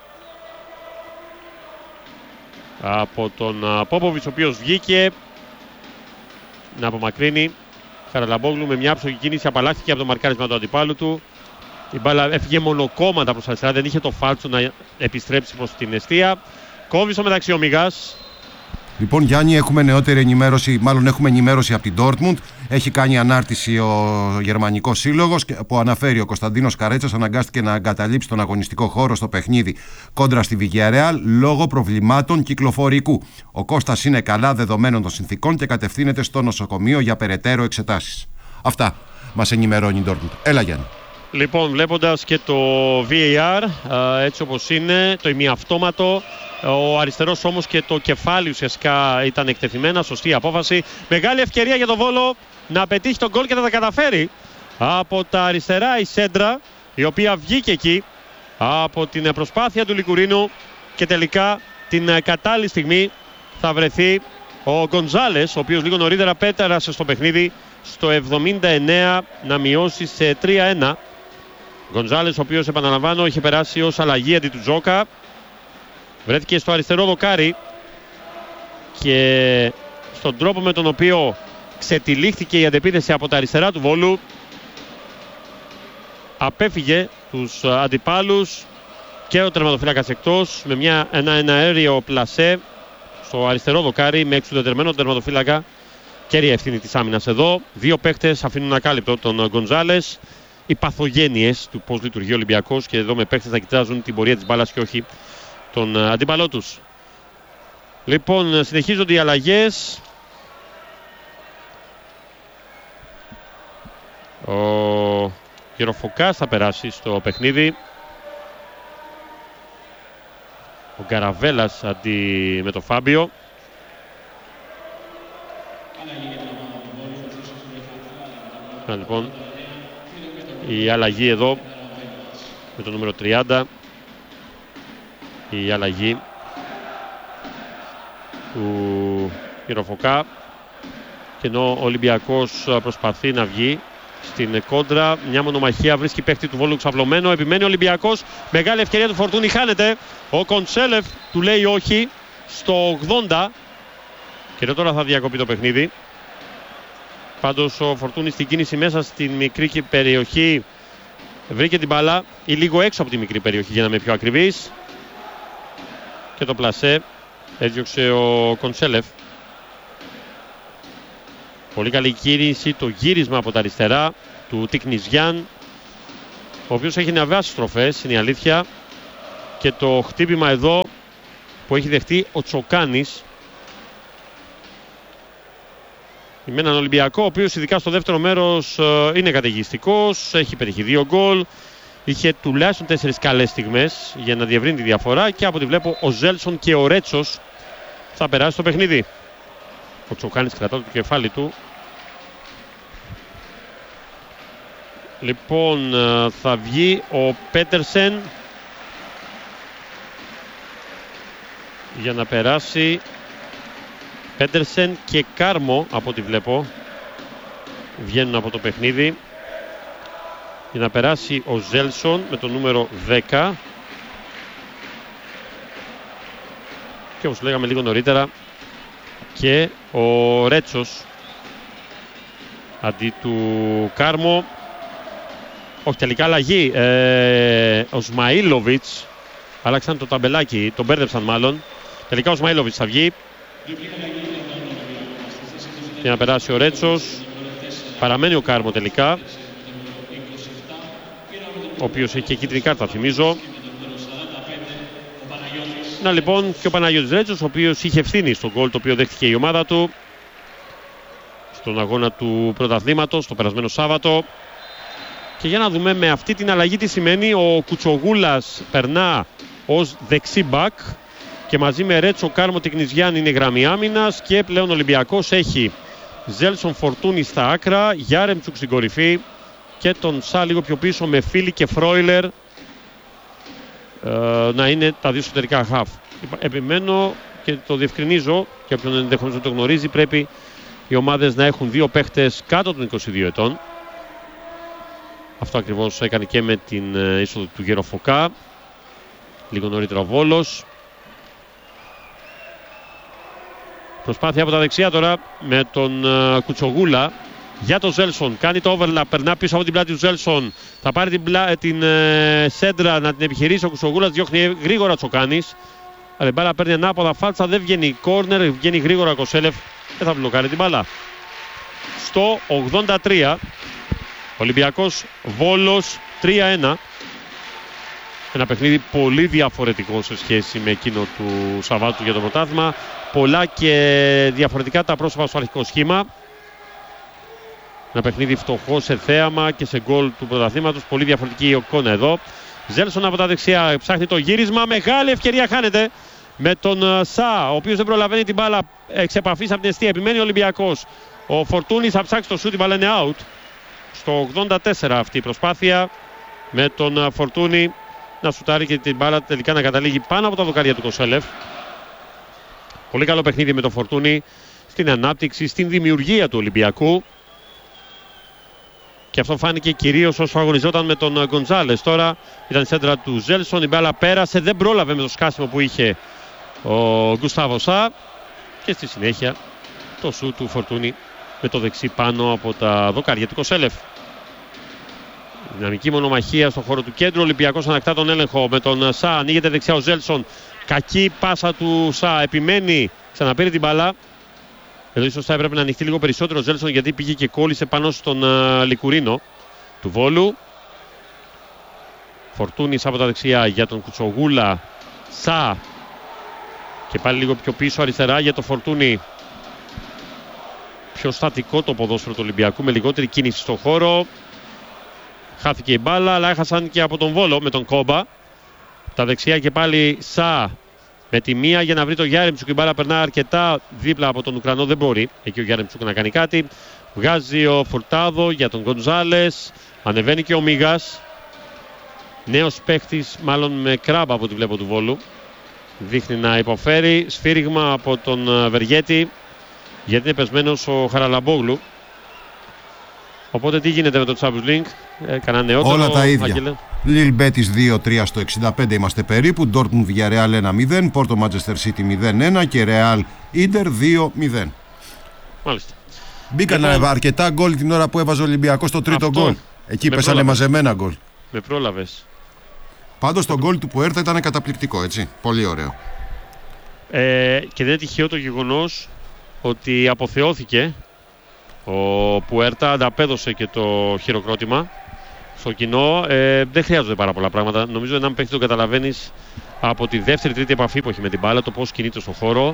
S1: από τον Πόποβιτς, ο οποίος βγήκε να απομακρύνει. Χαραλαμπόγλου με μια άψογη κίνηση απαλλάχθηκε από το μαρκάρισμα του αντιπάλου του. Η μπάλα έφυγε μονοκόμματα προς αριστερά, δεν είχε το φάλτσο να επιστρέψει προς την εστία. Κόβει στο μεταξύ ο Μιγάς.
S2: Λοιπόν, Γιάννη, έχουμε νεότερη ενημέρωση, μάλλον έχουμε ενημέρωση από την Dortmund. Έχει κάνει ανάρτηση ο γερμανικός σύλλογος που αναφέρει: ο Κωνσταντίνος Καρέτσας αναγκάστηκε να εγκαταλείψει τον αγωνιστικό χώρο στο παιχνίδι κόντρα στη Villarreal λόγω προβλημάτων κυκλοφορικού. Ο Κώστας είναι καλά δεδομένων των συνθήκων και κατευθύνεται στο νοσοκομείο για περαιτέρω εξετάσεις. Αυτά μας ενημερώνει η Dortmund. Έλα, Γιάννη.
S1: Λοιπόν, βλέποντας και το VAR έτσι όπως είναι, το ημιαυτόματο, ο αριστερός όμως και το κεφάλι ουσιαστικά ήταν εκτεθειμένα, σωστή απόφαση. Μεγάλη ευκαιρία για τον Βόλο να πετύχει τον γκολ και να τα καταφέρει. Από τα αριστερά η Σέντρα, η οποία βγήκε εκεί από την προσπάθεια του Λικουρίνου και τελικά την κατάλληλη στιγμή θα βρεθεί ο Γκοντζάλες, ο οποίος λίγο νωρίτερα πέταρασε στο παιχνίδι στο 79 να μειώσει σε 3-1. Γκοντζάλες, ο οποίος, επαναλαμβάνω, είχε περάσει ως αλλαγή αντί του Τζόκα. Βρέθηκε στο αριστερό δοκάρι και στον τρόπο με τον οποίο ξετυλίχθηκε η αντεπίθεση από τα αριστερά του Βόλου, απέφυγε τους αντιπάλους και ο τερματοφύλακας εκτός με ένα αέριο πλασέ στο αριστερό δοκάρι με εξουδετερμένο τερματοφύλακα. Κέρια ευθύνη της άμυνας εδώ. Δύο παίχτες αφήνουν ακάλυπτο τον Γκοντζάλες. Οι παθογένειες του πώς λειτουργεί ο Ολυμπιακός, και εδώ με παίχτες να κοιτάζουν την πορεία της μπάλας και όχι τον αντίπαλό τους. Λοιπόν, συνεχίζονται οι αλλαγές. Ο Γεροφοκάς θα περάσει στο παιχνίδι. Ο Γκαραβέλας αντί με το Φάμπιο. Λοιπόν, η αλλαγή εδώ με το νούμερο 30, η αλλαγή του Γεροφοκά, και ενώ ο Ολυμπιακός προσπαθεί να βγει στην κόντρα, μια μονομαχία βρίσκει παίχτη του Βόλου ξαπλωμένο, επιμένει ο Ολυμπιακός, μεγάλη ευκαιρία του Φορτούνη, χάνεται, ο Κοντσέλεφ του λέει όχι στο 80 και τώρα θα διακοπεί το παιχνίδι. Πάντως ο Φορτούνης στην κίνηση μέσα στην μικρή περιοχή βρήκε την μπάλα ή λίγο έξω από τη μικρή περιοχή για να είμαι πιο ακριβής. και το πλασέ έδιωξε ο Κονσέλεφ. Πολύ καλή κίνηση, το γύρισμα από τα αριστερά του Τικνιζιάν, ο οποίος έχει νεαβάσει στροφές, είναι η αλήθεια, και το χτύπημα εδώ που έχει δεχτεί ο Τσοκάνης με έναν Ολυμπιακό, ο οποίος ειδικά στο δεύτερο μέρος είναι καταιγιστικός, έχει πετύχει 2 γκολ, είχε τουλάχιστον 4 καλές στιγμές για να διευρύνει τη διαφορά, και από ό,τι βλέπω ο Ζέλσον και ο Ρέτσος θα περάσει το παιχνίδι. Ο Τσοκάνης κρατά το κεφάλι του. Λοιπόν, θα βγει ο Πέτερσεν για να περάσει. Πέτερσεν και Κάρμο, από ό,τι βλέπω, βγαίνουν από το παιχνίδι για να περάσει ο Ζέλσον με το νούμερο 10. Και όπως λέγαμε λίγο νωρίτερα, και ο Ρέτσος αντί του Κάρμο. Όχι, τελικά αλλαγή. Ο Σμαΐλοβιτς, άλλαξαν το ταμπελάκι, τον μπέρδεψαν μάλλον. Τελικά ο Σμαΐλοβιτς θα βγει για να περάσει ο Ρέτσος. Παραμένει ο Κάρμο τελικά, ο οποίος έχει και κίτρινη κάρτα, θυμίζω. Να λοιπόν, και ο Παναγιώτης Ρέτσος, ο οποίος είχε ευθύνη στον γκολ το οποίο δέχτηκε η ομάδα του στον αγώνα του πρωταθλήματος το περασμένο Σάββατο. Και για να δούμε με αυτή την αλλαγή τι σημαίνει. Ο Κουτσογούλας περνά ως δεξί μπακ και μαζί με Ρέτσο, Κάρμο, Τικνιζιάν είναι γραμμή άμυνας, και πλέον ο Ολυμπιακός έχει Ζέλσον, Φορτούνη στα άκρα, Γιάρεμτσουκ στην κορυφή και τον Σα λίγο πιο πίσω με Φίλι και Φρόιλερ να είναι τα δύο εσωτερικά χαφ. Επιμένω και το διευκρινίζω, και όποιον ενδεχομένως δεν το γνωρίζει, πρέπει οι ομάδες να έχουν 2 παίχτες κάτω των 22 ετών. Αυτό ακριβώς έκανε και με την είσοδο του Γεροφοκά λίγο νωρίτερα ο Βόλος. Προσπάθεια από τα δεξιά τώρα με τον Κουτσογούλα για τον Ζέλσον. Κάνει το overlap, περνά πίσω από την πλάτη του Ζέλσον. Θα πάρει την σέντρα να την επιχειρήσει ο Κουτσογούλας. Διώχνει γρήγορα Τσοκάνης. Αλλά η μπάλα παίρνει ανάποδα φάλτσα, δεν βγαίνει κόρνερ, βγαίνει γρήγορα ο Κοσέλεφ και θα μπλοκάρει την μπάλα. Στο 83 Ολυμπιακός Βόλος 3-1. Ένα παιχνίδι πολύ διαφορετικό σε σχέση με εκείνο του Σαββάτου για το πρωτάθλημα. Πολλά και διαφορετικά τα πρόσωπα στο αρχικό σχήμα. Ένα παιχνίδι φτωχό σε θέαμα και σε γκολ του πρωταθλήματος. Πολύ διαφορετική η εικόνα εδώ. Ζέλσον από τα δεξιά ψάχνει το γύρισμα. Μεγάλη ευκαιρία χάνεται με τον Σα, ο οποίος δεν προλαβαίνει την μπάλα εξ επαφής από την εστία. Επιμένει ο Ολυμπιακός. Ο Φορτούνης θα ψάξει το σούτ, η μπάλα είναι out. Στο 84 αυτή η προσπάθεια με τον Φορτούνη να σουτάρει και την μπάλα τελικά να καταλήγει πάνω από τα δοκάρια του Κοσέλεφ. Πολύ καλό παιχνίδι με τον Φορτούνη στην ανάπτυξη, στην δημιουργία του Ολυμπιακού. Και αυτό φάνηκε κυρίως όσο αγωνιζόταν με τον Γκοντζάλες. Τώρα ήταν η σέντρα του Ζέλσον, η μπάλα πέρασε, δεν πρόλαβε με το σκάσιμο που είχε ο Γκουστάβο Σα. Και στη συνέχεια το σούτ του Φορτούνη με το δεξί πάνω από τα δοκάρια του Κοσέλεφ. Δυναμική μονομαχία στον χώρο του κέντρου. Ο Ολυμπιακός ανακτά τον έλεγχο με τον Σα. Ανοίγεται δεξιά ο Ζέλσον. Κακή πάσα του Σα. Επιμένει, ξαναπήρε την μπάλα. Εδώ ίσως θα έπρεπε να ανοιχτεί λίγο περισσότερο ο Ζέλσον, γιατί πήγε και κόλλησε πάνω στον Λικουρίνο του Βόλου. Φορτούνης από τα δεξιά για τον Κουτσογούλα. Σα. Και πάλι λίγο πιο πίσω αριστερά για τον Φορτούνη. Πιο στατικό το ποδόσφαιρο του Ολυμπιακού με λιγότερη κίνηση στον χώρο. Χάθηκε η μπάλα, αλλά έχασαν και από τον Βόλο με τον Κόμπα. Τα δεξιά και πάλι Σα με τη μία για να βρει το Γιάρεμτσουκ. Η μπάλα περνά αρκετά δίπλα από τον Ουκρανό, δεν μπορεί εκεί ο Γιάρεμτσουκ να κάνει κάτι. Βγάζει ο Φουρτάδο για τον Γκοντζάλες. Ανεβαίνει και ο Μίγας. Νέος παίχτης, μάλλον με κράμπα από ό,τι βλέπω του Βόλου. Δείχνει να υποφέρει. Σφύριγμα από τον Βεργέτη, γιατί είναι πεσμένος ο Χαραλαμπόγλου. Οπότε τι γίνεται με το Champions League? Κανένα νεότερο?
S2: Όλα τα ίδια. Λιλ Μπέτις 2-3 στο 65 είμαστε περίπου. Ντόρτμουντ Villarreal 1-0. Πόρτο Manchester City 0-1 και Real Inter 2-0.
S1: Μάλιστα.
S2: Μπήκαν αρκετά γκολ την ώρα που έβαζε ο Ολυμπιακός το τρίτο γκολ. Εκεί πέσανε μαζεμένα γκολ.
S1: Με πρόλαβες.
S2: Πάντως το γκολ του Πουέρτα ήταν καταπληκτικό, έτσι. Πολύ ωραίο.
S1: Και δεν είναι τυχαίο το γεγονός ότι αποθεώθηκε ο Πουέρτα, ανταπέδωσε και το χειροκρότημα στο κοινό. Δεν χρειάζονται πάρα πολλά πράγματα. Νομίζω έναν παίκτη τον καταλαβαίνεις από τη δεύτερη-τρίτη επαφή που έχει με την μπάλα, το πώς κινείται στον χώρο.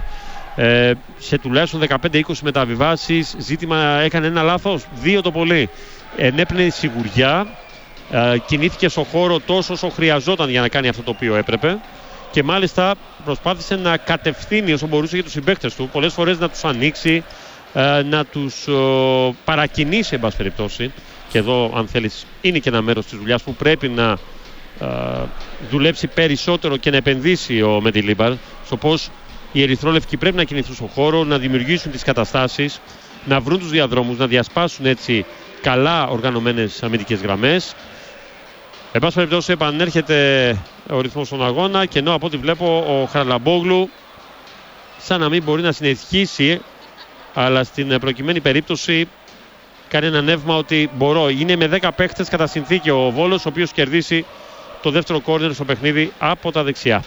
S1: Σε τουλάχιστον 15-20 μεταβιβάσεις, ζήτημα έκανε ένα λάθος, 2 το πολύ. Ενέπνεε σιγουριά, κινήθηκε στον χώρο τόσο όσο χρειαζόταν για να κάνει αυτό το οποίο έπρεπε. Και μάλιστα προσπάθησε να κατευθύνει όσο μπορούσε για τους συμπαίκτες του. Πολλές φορές να τους ανοίξει, να τους παρακινήσει εν πάση περιπτώσει. Και εδώ, αν θέλεις, είναι και ένα μέρος της δουλειάς που πρέπει να δουλέψει περισσότερο και να επενδύσει ο Μεντιλίμπαρ στο πώς οι ερυθρόλευκοι πρέπει να κινηθούν στον χώρο, να δημιουργήσουν τις καταστάσεις, να βρουν τους διαδρόμους, να διασπάσουν έτσι καλά οργανωμένες αμυντικές γραμμές. Εν πάση περιπτώσει, επανέρχεται ο ρυθμός στον αγώνα και ενώ από ό,τι βλέπω ο Χαραλαμπόγλου σαν να μην μπορεί να συνεχίσει, αλλά στην προκειμένη περίπτωση κάνει ένα νεύμα ότι μπορώ. Είναι με 10 παίχτες κατά συνθήκη ο Βόλος, ο οποίος κερδίσει το δεύτερο κόρνερ στο παιχνίδι από τα δεξιά.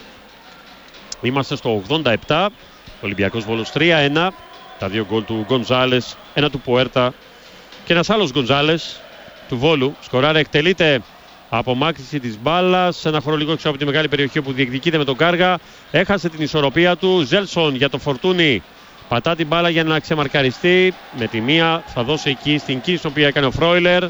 S1: Είμαστε στο 87, Ολυμπιακός Βόλος 3-1, τα 2 γκολ του Γκονζάλες, ένα του Πουέρτα και ένας άλλος Γκονζάλες του Βόλου. Σκοράρε, εκτελείται απομάκρυνση της μπάλας, ένα χώρο λίγο έξω από τη μεγάλη περιοχή που διεκδικείται με τον Κάργα. Έχασε την ισορροπία του. Ζέλσον για το Φορτούνι. Πατά την μπάλα για να ξεμαρκαριστεί. Με τη μία θα δώσει εκεί στην κίνηση που έκανε ο Φρόιλερ.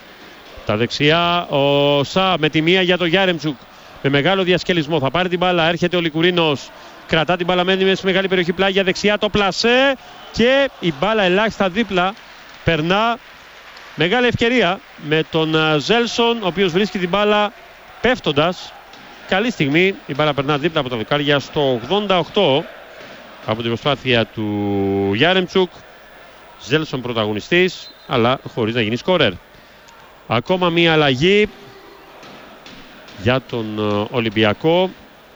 S1: Τα δεξιά ο Σα με τη μία για τον Γιάρεμτσουκ. Με μεγάλο διασκελισμό θα πάρει την μπάλα. Έρχεται ο Λικουρίνος. Κρατά την μπάλα, μένει στη μεγάλη περιοχή πλάγια δεξιά. Το πλασέ και η μπάλα ελάχιστα δίπλα. Περνά. Μεγάλη ευκαιρία με τον Ζέλσον, ο οποίος βρίσκει την μπάλα πέφτοντας. Καλή στιγμή. Η μπάλα περνά δίπλα από τα δοκάρια στο 88 από την προσπάθεια του Γιάρεμτσουκ. Ζέλσον πρωταγωνιστής, αλλά χωρίς να γίνει σκόρερ. Ακόμα μία αλλαγή για τον Ολυμπιακό.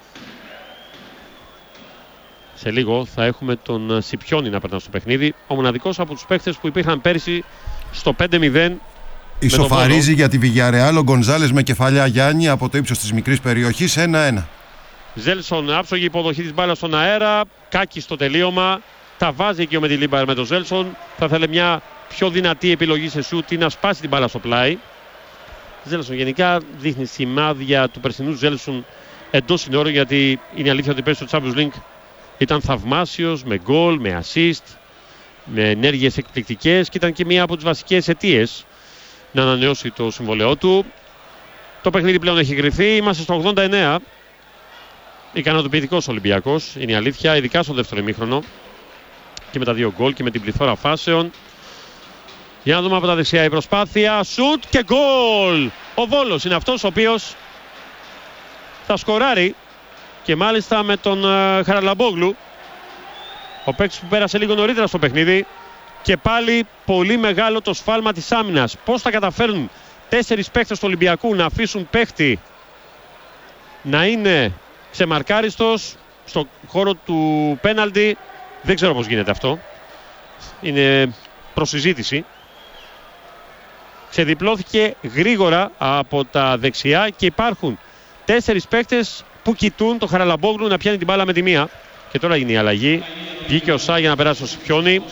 S1: Σε λίγο θα έχουμε τον Σιπιόνι να περνά στο παιχνίδι. Ο μοναδικός από τους παίκτες που υπήρχαν πέρυσι στο 5-0.
S2: Ισοφαρίζει για τη Βιγιαρεάλ ο Γκονζάλες με κεφαλιά Γιάννη από το ύψος της μικρής περιοχής 1-1.
S1: Ζέλσον, άψογη υποδοχή της μπάλας στον αέρα. Κάκη στο τελείωμα. Τα βάζει εκεί ο Μεντιλίμπαρ με τον Ζέλσον. Θα θέλει μια πιο δυνατή επιλογή σε σούτ ή να σπάσει την μπάλα στο πλάι. Ζέλσον γενικά δείχνει σημάδια του περσινού Ζέλσον εντός συνόρου, γιατί είναι αλήθεια ότι πέρσι στο Champions League ήταν θαυμάσιος με γκολ, με assist, με ενέργειες εκπληκτικές και ήταν και μία από τις βασικές αιτίες να ανανεώσει το συμβολαιό του. Το παιχνίδι πλέον έχει κρυφθεί. Είμαστε στο 89. Ικανοποιητικός Ολυμπιακός, είναι η αλήθεια, ειδικά στο δεύτερο ημίχρονο και με τα 2 γκολ και με την πληθώρα φάσεων. Για να δούμε από τα δεξιά η προσπάθεια. Σουτ και γκολ! Ο Βόλος είναι αυτός ο οποίος θα σκοράρει και μάλιστα με τον Χαραλαμπόγλου, ο παίκτης που πέρασε λίγο νωρίτερα στο παιχνίδι. Και πάλι πολύ μεγάλο το σφάλμα της άμυνας. Πώς θα καταφέρουν 4 παίκτες του Ολυμπιακού να αφήσουν παίκτη να είναι ξεμαρκάριστος στο χώρο του πέναλτι? Δεν ξέρω πώς γίνεται αυτό. Είναι προσυζήτηση. Ξεδιπλώθηκε γρήγορα από τα δεξιά και υπάρχουν 4 παίκτες που κοιτούν το Χαραλαμπόγλου να πιάνει την μπάλα με τη μία. Και τώρα είναι η αλλαγή. Βγήκε ο Σα για να περάσει στο Σιπιόνι.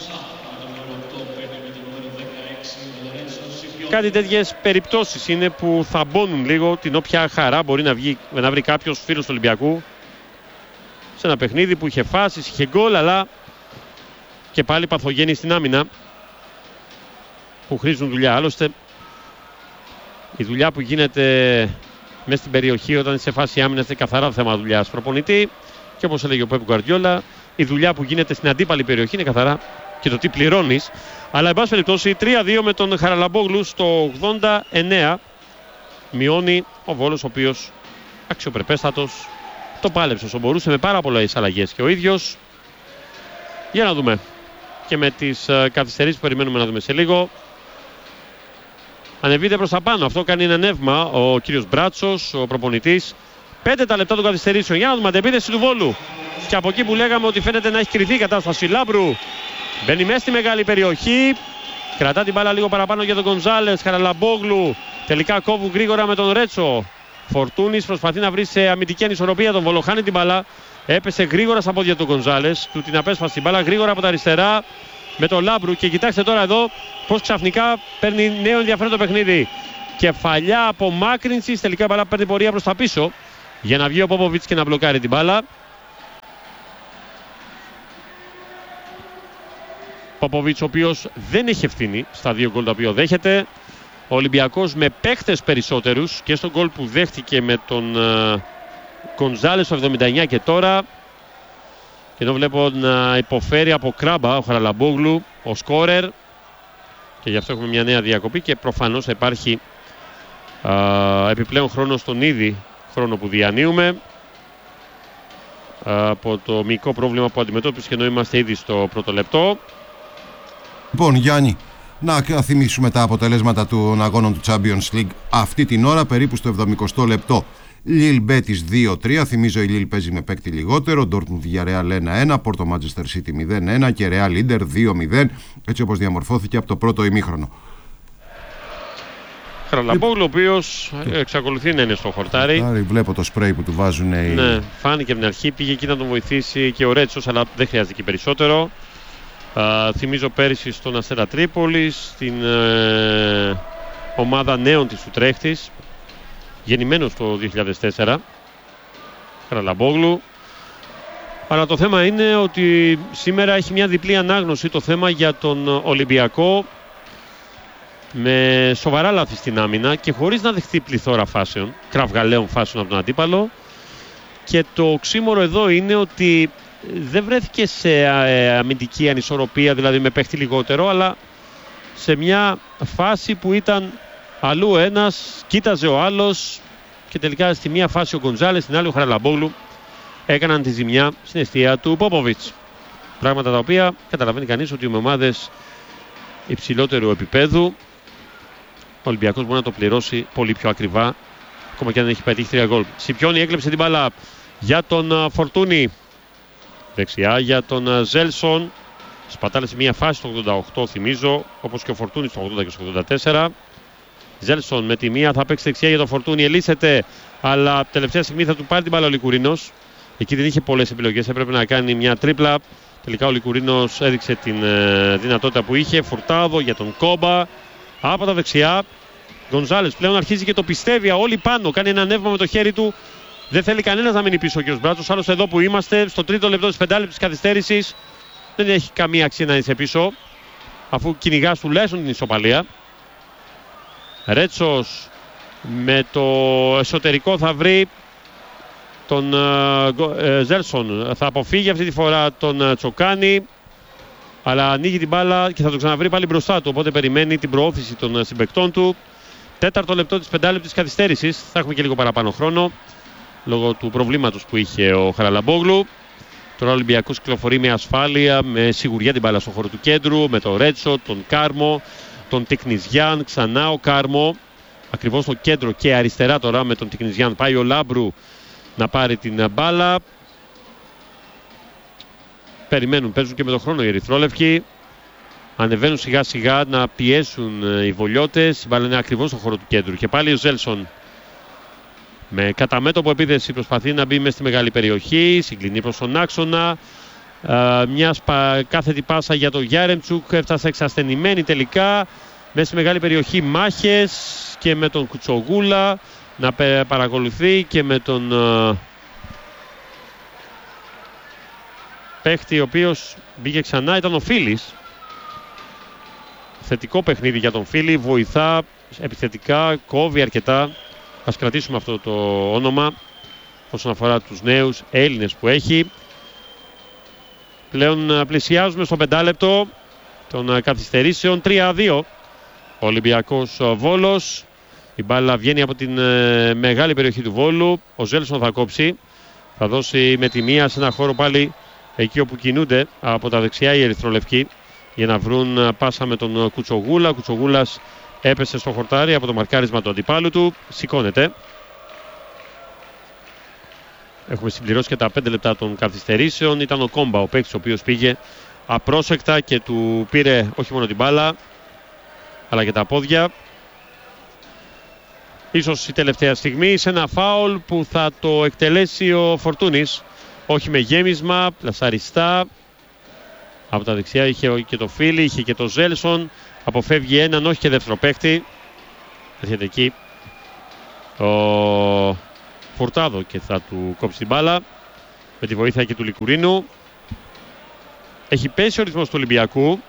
S1: Κάτι τέτοιες περιπτώσεις είναι που θα μπώνουν λίγο την όποια χαρά μπορεί να βρει κάποιος φίλος του Ολυμπιακού σε ένα παιχνίδι που είχε φάσεις, είχε γκολ, αλλά και πάλι παθογένει στην άμυνα που χρήζουν δουλειά. Άλλωστε η δουλειά που γίνεται μέσα στην περιοχή όταν είσαι σε φάση άμυνας είναι καθαρά θέμα δουλειάς προπονητή, και όπως έλεγε ο Πεπ Γκουαρδιόλα, η δουλειά που γίνεται στην αντίπαλη περιοχή είναι καθαρά και το τι πληρώνεις. Αλλά εν πάση περιπτώσει 3-2 με τον Χαραλαμπόγλου στο 89. Μειώνει ο Βόλος, ο οποίος αξιοπρεπέστατος το πάλεψε όσο μπορούσε με πάρα πολλές αλλαγές και ο ίδιος. Για να δούμε και με τις καθυστερήσεις που περιμένουμε να δούμε σε λίγο. Ανεβείται προς τα πάνω. Αυτό κάνει ένα νεύμα ο κύριος Μπράτσος, ο προπονητής. 5 τα λεπτά των καθυστερήσεων. Για να δούμε αντεπίθεση του Βόλου. Και από εκεί που λέγαμε ότι φαίνεται να έχει κρυθεί η κατάσταση, Λάμπρου μπαίνει μέσα στη μεγάλη περιοχή. Κρατά την μπάλα λίγο παραπάνω για τον Γκονζάλες. Χαραλαμπόγλου. Τελικά κόβουν γρήγορα με τον Ρέτσο. Φορτούνης προσπαθεί να βρει σε αμυντική ανισορροπία τον Βόλο. Χάνει την μπάλα. Έπεσε γρήγορα στα πόδια του Γκονζάλες, του την απέσπασε την μπάλα γρήγορα από τα αριστερά με τον Λάμπρου. Και κοιτάξτε τώρα εδώ πως ξαφνικά παίρνει νέο ενδιαφέρον το παιχνίδι. Κεφαλιά απομάκρυνσης, τελικά η μπάλα παίρνει πορεία προς τα πίσω για να βγει ο Πόποβιτς και να μπλοκάρει την μπάλα. Πόποβιτς, ο οποίος δεν έχει ευθύνη στα 2 γκολ τα οποία δέχεται. Ο Ολυμπιακός με παίχτες περισσότερους και στον γκολ που δέχτηκε με τον Γκονζάλες στο 79 και τώρα. Και εδώ βλέπω να υποφέρει από κράμπα ο Χαραλαμπόγλου, ο σκόρερ. Και γι' αυτό έχουμε μια νέα διακοπή και προφανώς θα υπάρχει επιπλέον χρόνο στον ήδη χρόνο που διανύουμε. Από το μυϊκό πρόβλημα που αντιμετώπισε και ενώ είμαστε ήδη στο πρώτο λεπτό.
S2: Λοιπόν, Γιάννη, να θυμίσουμε τα αποτελέσματα των αγώνων του Champions League αυτή την ώρα, περίπου στο 70ο λεπτό. Λιλ Μπέτις 2-3, θυμίζω η Λιλ παίζει με παίκτη λιγότερο. Ντόρτμουντ Villarreal 1-1, Πόρτο Manchester City 0-1 και Real Inter 2-0, έτσι όπως διαμορφώθηκε από το πρώτο ημίχρονο.
S1: Χαραλαμπόγλου, ο οποίος εξακολουθεί να είναι στο χορτάρι.
S2: Βλέπω το σπρέι που του βάζουν.
S1: Ναι, φάνηκε από την αρχή, πήγε εκεί να τον βοηθήσει και ο Ρέτσος, αλλά δεν χρειάζεται και περισσότερο. Θυμίζω πέρυσι στον Αστέρα Τρίπολης, στην ομάδα νέων της Ουτρέχτης, γεννημένος το 2004, Χαραλαμπόγλου. Αλλά το θέμα είναι ότι σήμερα έχει μια διπλή ανάγνωση το θέμα για τον Ολυμπιακό, με σοβαρά λάθη στην άμυνα και χωρίς να δεχτεί πληθώρα φάσεων, κραυγαλαίων φάσεων από τον αντίπαλο. Και το οξύμορο εδώ είναι ότι δεν βρέθηκε σε αμυντική ανισορροπία, δηλαδή με παίχτη λιγότερο, αλλά σε μια φάση που ήταν αλλού ένας, κοίταζε ο άλλος και τελικά στη μία φάση ο Γκονζάλες, στην άλλη ο Χαραλαμπόγλου έκαναν τη ζημιά στην αιστεία του Πόποβιτς. Πράγματα τα οποία καταλαβαίνει κανείς ότι με ομάδες υψηλότερου επίπεδου ο Ολυμπιακός μπορεί να το πληρώσει πολύ πιο ακριβά, ακόμα και αν δεν έχει πετύχει 3 γκολ. Σιπιόνι έκλεψε την μπάλα για τον Φορτούνι. Δεξιά για τον Ζέλσον. Σπατάλησε μια φάση στο 88, θυμίζω, όπως και ο Φορτούνι στο 80 και στο 84. Ζέλσον με τη μία θα παίξει δεξιά για τον Φορτούνι. Ελίσσεται, αλλά τελευταία στιγμή θα του πάρει την μπάλα ο Λικουρίνος. Εκεί δεν είχε πολλές επιλογές, έπρεπε να κάνει μια τρίπλα. Τελικά ο Λικουρίνος έδειξε την δυνατότητα που είχε. Φουρτάδο για τον Κόμπα. Από τα δεξιά. Γκονζάλες πλέον αρχίζει και το πιστεύει. Όλοι πάνω. Κάνει ένα ανέβημα με το χέρι του. Δεν θέλει κανένας να μείνει πίσω ο κ. Μπράτσος. Άλλωστε εδώ που είμαστε, στο τρίτο λεπτό της 5λεπτης καθυστέρησης, δεν έχει καμία αξία να είσαι πίσω, αφού κυνηγάς τουλάχιστον την ισοπαλία. Ρέτσος με το εσωτερικό θα βρει τον Ζέλσον. Θα αποφύγει αυτή τη φορά τον Τσοκάνη, αλλά ανοίγει την μπάλα και θα το ξαναβρει πάλι μπροστά του. Οπότε περιμένει την προώθηση των συμπαικτών του. Τέταρτο λεπτό της 5λεπτης καθυστέρησης. Θα έχουμε και λίγο παραπάνω χρόνο λόγω του προβλήματος που είχε ο Χαραλαμπόγλου. Τώρα ο Ολυμπιακός κυκλοφορεί με ασφάλεια, με σιγουριά την μπάλα στον χώρο του κέντρου, με τον Ρέτσο, τον Κάρμο, τον Τεκνιζιάν, ξανά ο Κάρμο, ακριβώς στο κέντρο και αριστερά τώρα με τον Τεκνιζιάν. Πάει ο Λάμπρου να πάρει την μπάλα. Περιμένουν, παίζουν και με τον χρόνο οι ερυθρόλευκοι. Ανεβαίνουν σιγά σιγά να πιέσουν οι βολιώτες. Η μπάλα είναι ακριβώς στο χώρο του κέντρου. Και πάλι ο Ζέλσον με κατά μέτωπο επίθεση προσπαθεί να μπει μέσα στη μεγάλη περιοχή. Συγκλινεί προς τον άξονα. Μια κάθετη πάσα για τον Γιάρεμτσουκ. Έφτασε εξασθενημένη τελικά. Μέσα στη μεγάλη περιοχή μάχες και με τον Κουτσογούλα να παρακολουθεί και με τον παίχτη ο οποίος μπήκε ξανά. Ήταν ο Φίλης. Θετικό παιχνίδι για τον Φίλη. Βοηθά επιθετικά, κόβει αρκετά. Ας κρατήσουμε αυτό το όνομα όσον αφορά τους νέους Έλληνες που έχει. Πλέον πλησιάζουμε στο 5λεπτο των καθυστερήσεων. 3-2 ο Ολυμπιακός Βόλος. Η μπάλα βγαίνει από την μεγάλη περιοχή του Βόλου. Ο Ζέλσον θα κόψει. Θα δώσει με τη μία σε ένα χώρο πάλι εκεί όπου κινούνται από τα δεξιά οι ερυθρολευκοί για να βρουν πάσα με τον Κουτσογούλα. Ο Κουτσογούλας έπεσε στο χορτάρι από το μαρκάρισμα του αντιπάλου του. Σηκώνεται. Έχουμε συμπληρώσει και τα 5 λεπτά των καθυστερήσεων. Ήταν ο Κόμπα ο παίκτης ο οποίος πήγε απρόσεκτα και του πήρε όχι μόνο την μπάλα αλλά και τα πόδια. Ίσως η τελευταία στιγμή σε ένα φάουλ που θα το εκτελέσει ο Φορτούνης. όχι με γέμισμα, πλασαριστά. Από τα δεξιά είχε και το Φίλι, είχε και το Ζέλσον. Αποφεύγει έναν, όχι και δεύτερο παίκτη. Έρχεται εκεί ο Φορτάδο και θα του κόψει την μπάλα με τη βοήθεια και του Λικουρίνου. Έχει πέσει ο ρυθμός του Ολυμπιακού.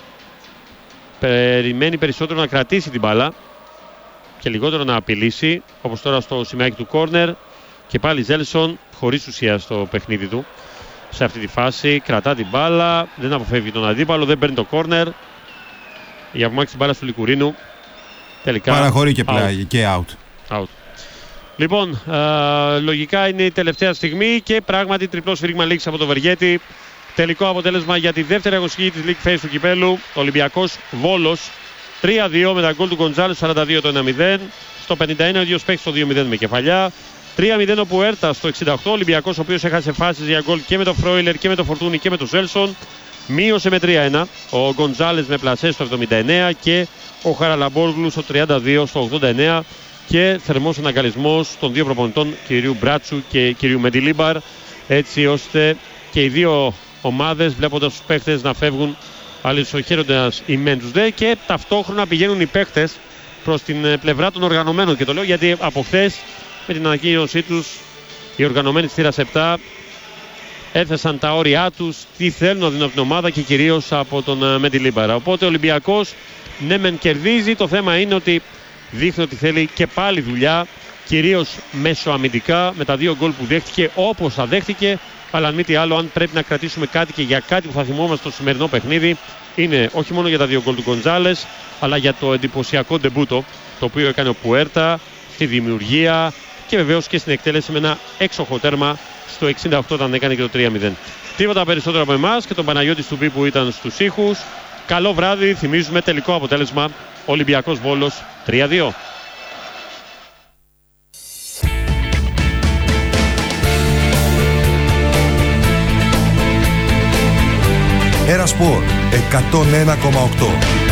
S1: Περιμένει περισσότερο να κρατήσει την μπάλα και λιγότερο να απειλήσει, όπως τώρα στο σημαίακι του κόρνερ. Και πάλι Ζέλσον χωρίς ουσία στο παιχνίδι του σε αυτή τη φάση. Κρατά την μπάλα, δεν αποφεύγει τον αντίπαλο, δεν παίρνει το κόρνερ. Για απομάκρυνση την μπάλα του Λικουρίνου. Τελικά
S2: παραχωρεί και πλάγι και out.
S1: Λοιπόν, λογικά είναι η τελευταία στιγμή και πράγματι τριπλό σφύριγμα λήξη από το Βεργέτη. Τελικό αποτέλεσμα για τη δεύτερη αγωνιστική της League Phase του κυπέλου. Ολυμπιακός Βόλος 3-2 με τα γκολ του Γκοντζάλες 42 το 1-0. Στο 51 ο ίδιος παίκτης στο 2-0 με κεφαλιά. 3-0 ο Πουέρτα στο 68. Ο Ολυμπιακός ο οποίος έχασε φάσεις για γκολ και με το Φρόιλερ και με το Φορτούνι και με το Ζέλσον. Μείωσε με 3-1 ο Γκοντζάλες με πλασέ στο 79 και ο Χαραλαμπόγλου στο 32 στο 89. Και θερμός αναγκαλισμός των δύο προπονητών, κυρίου Μπράτσου και κυρίου Μεντιλίμπαρ, έτσι ώστε και οι δύο ομάδες, βλέποντας τους παίκτες να φεύγουν αλυσοχαίροντας οι μεν τους δε, και ταυτόχρονα πηγαίνουν οι παίκτες προς την πλευρά των οργανωμένων. Και το λέω γιατί από χθες με την ανακοίνωσή τους οι οργανωμένοι της θύρας 7 έθεσαν τα όρια τους, τι θέλουν να δίνουν από την ομάδα και κυρίως από τον Μεντιλίμπαρα. Οπότε ο Ολυμπιακός ναι μεν κερδίζει, το θέμα είναι ότι δείχνει ότι θέλει και πάλι δουλειά, κυρίως μεσοαμυντικά, με τα δύο γκολ που δέχτηκε όπως θα δέχτηκε. Αλλά αν μη τι άλλο, αν πρέπει να κρατήσουμε κάτι και για κάτι που θα θυμόμαστε στο σημερινό παιχνίδι, είναι όχι μόνο για τα δύο γκολ του Γκοντζάλες, αλλά για το εντυπωσιακό ντεμπούτο το οποίο έκανε ο Πουέρτα στη δημιουργία και βεβαίως και στην εκτέλεση με ένα έξοχο τέρμα στο 68 όταν έκανε και το 3-0. Τίποτα περισσότερο από εμάς και τον Παναγιώτη Στουμπή που ήταν στους ήχους. Καλό βράδυ, θυμίζουμε τελικό αποτέλεσμα Ολυμπιακός Βόλος 3-2.
S3: Ένα Σπορ 101,8.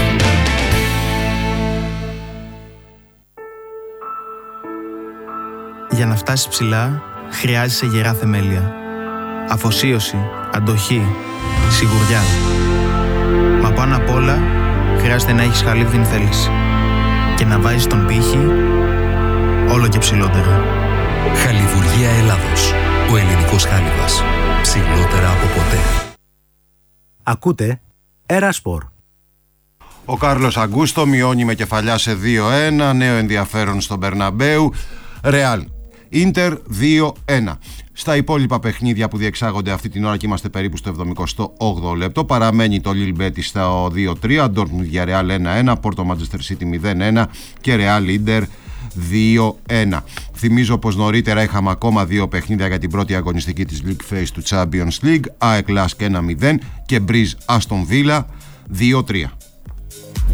S4: Για να φτάσεις ψηλά, χρειάζεσαι γερά θεμέλια. Αφοσίωση, αντοχή, σιγουριά. Μα πάνω απ' όλα, χρειάζεται να έχεις χαλίβδινη θέληση. Και να βάζεις τον πύχη όλο και ψηλότερα.
S3: Χαλιβουργία Ελλάδος. Ο ελληνικός χάλιβας. Ψηλότερα από ποτέ.
S5: Ακούτε Ερασπορ.
S2: Ο Κάρλος Αγκούστο μειώνει με κεφαλιά σε 2-1. Νέο ενδιαφέρον στον Μπερναμπέου. Ρεάλ Ίντερ 2-1. Στα υπόλοιπα παιχνίδια που διεξάγονται αυτή την ώρα και είμαστε περίπου στο 78ο λεπτό, παραμένει το Lille Betis στα 2-3, Dortmund για Real 1-1, Porto Manchester City 0-1 και Real Ίντερ 2-1. Θυμίζω πως νωρίτερα είχαμε ακόμα δύο παιχνίδια για την πρώτη αγωνιστική της League Phase του Champions League, ΑΕΚ Lask 1-0 και Breeze Aston Villa 2-3.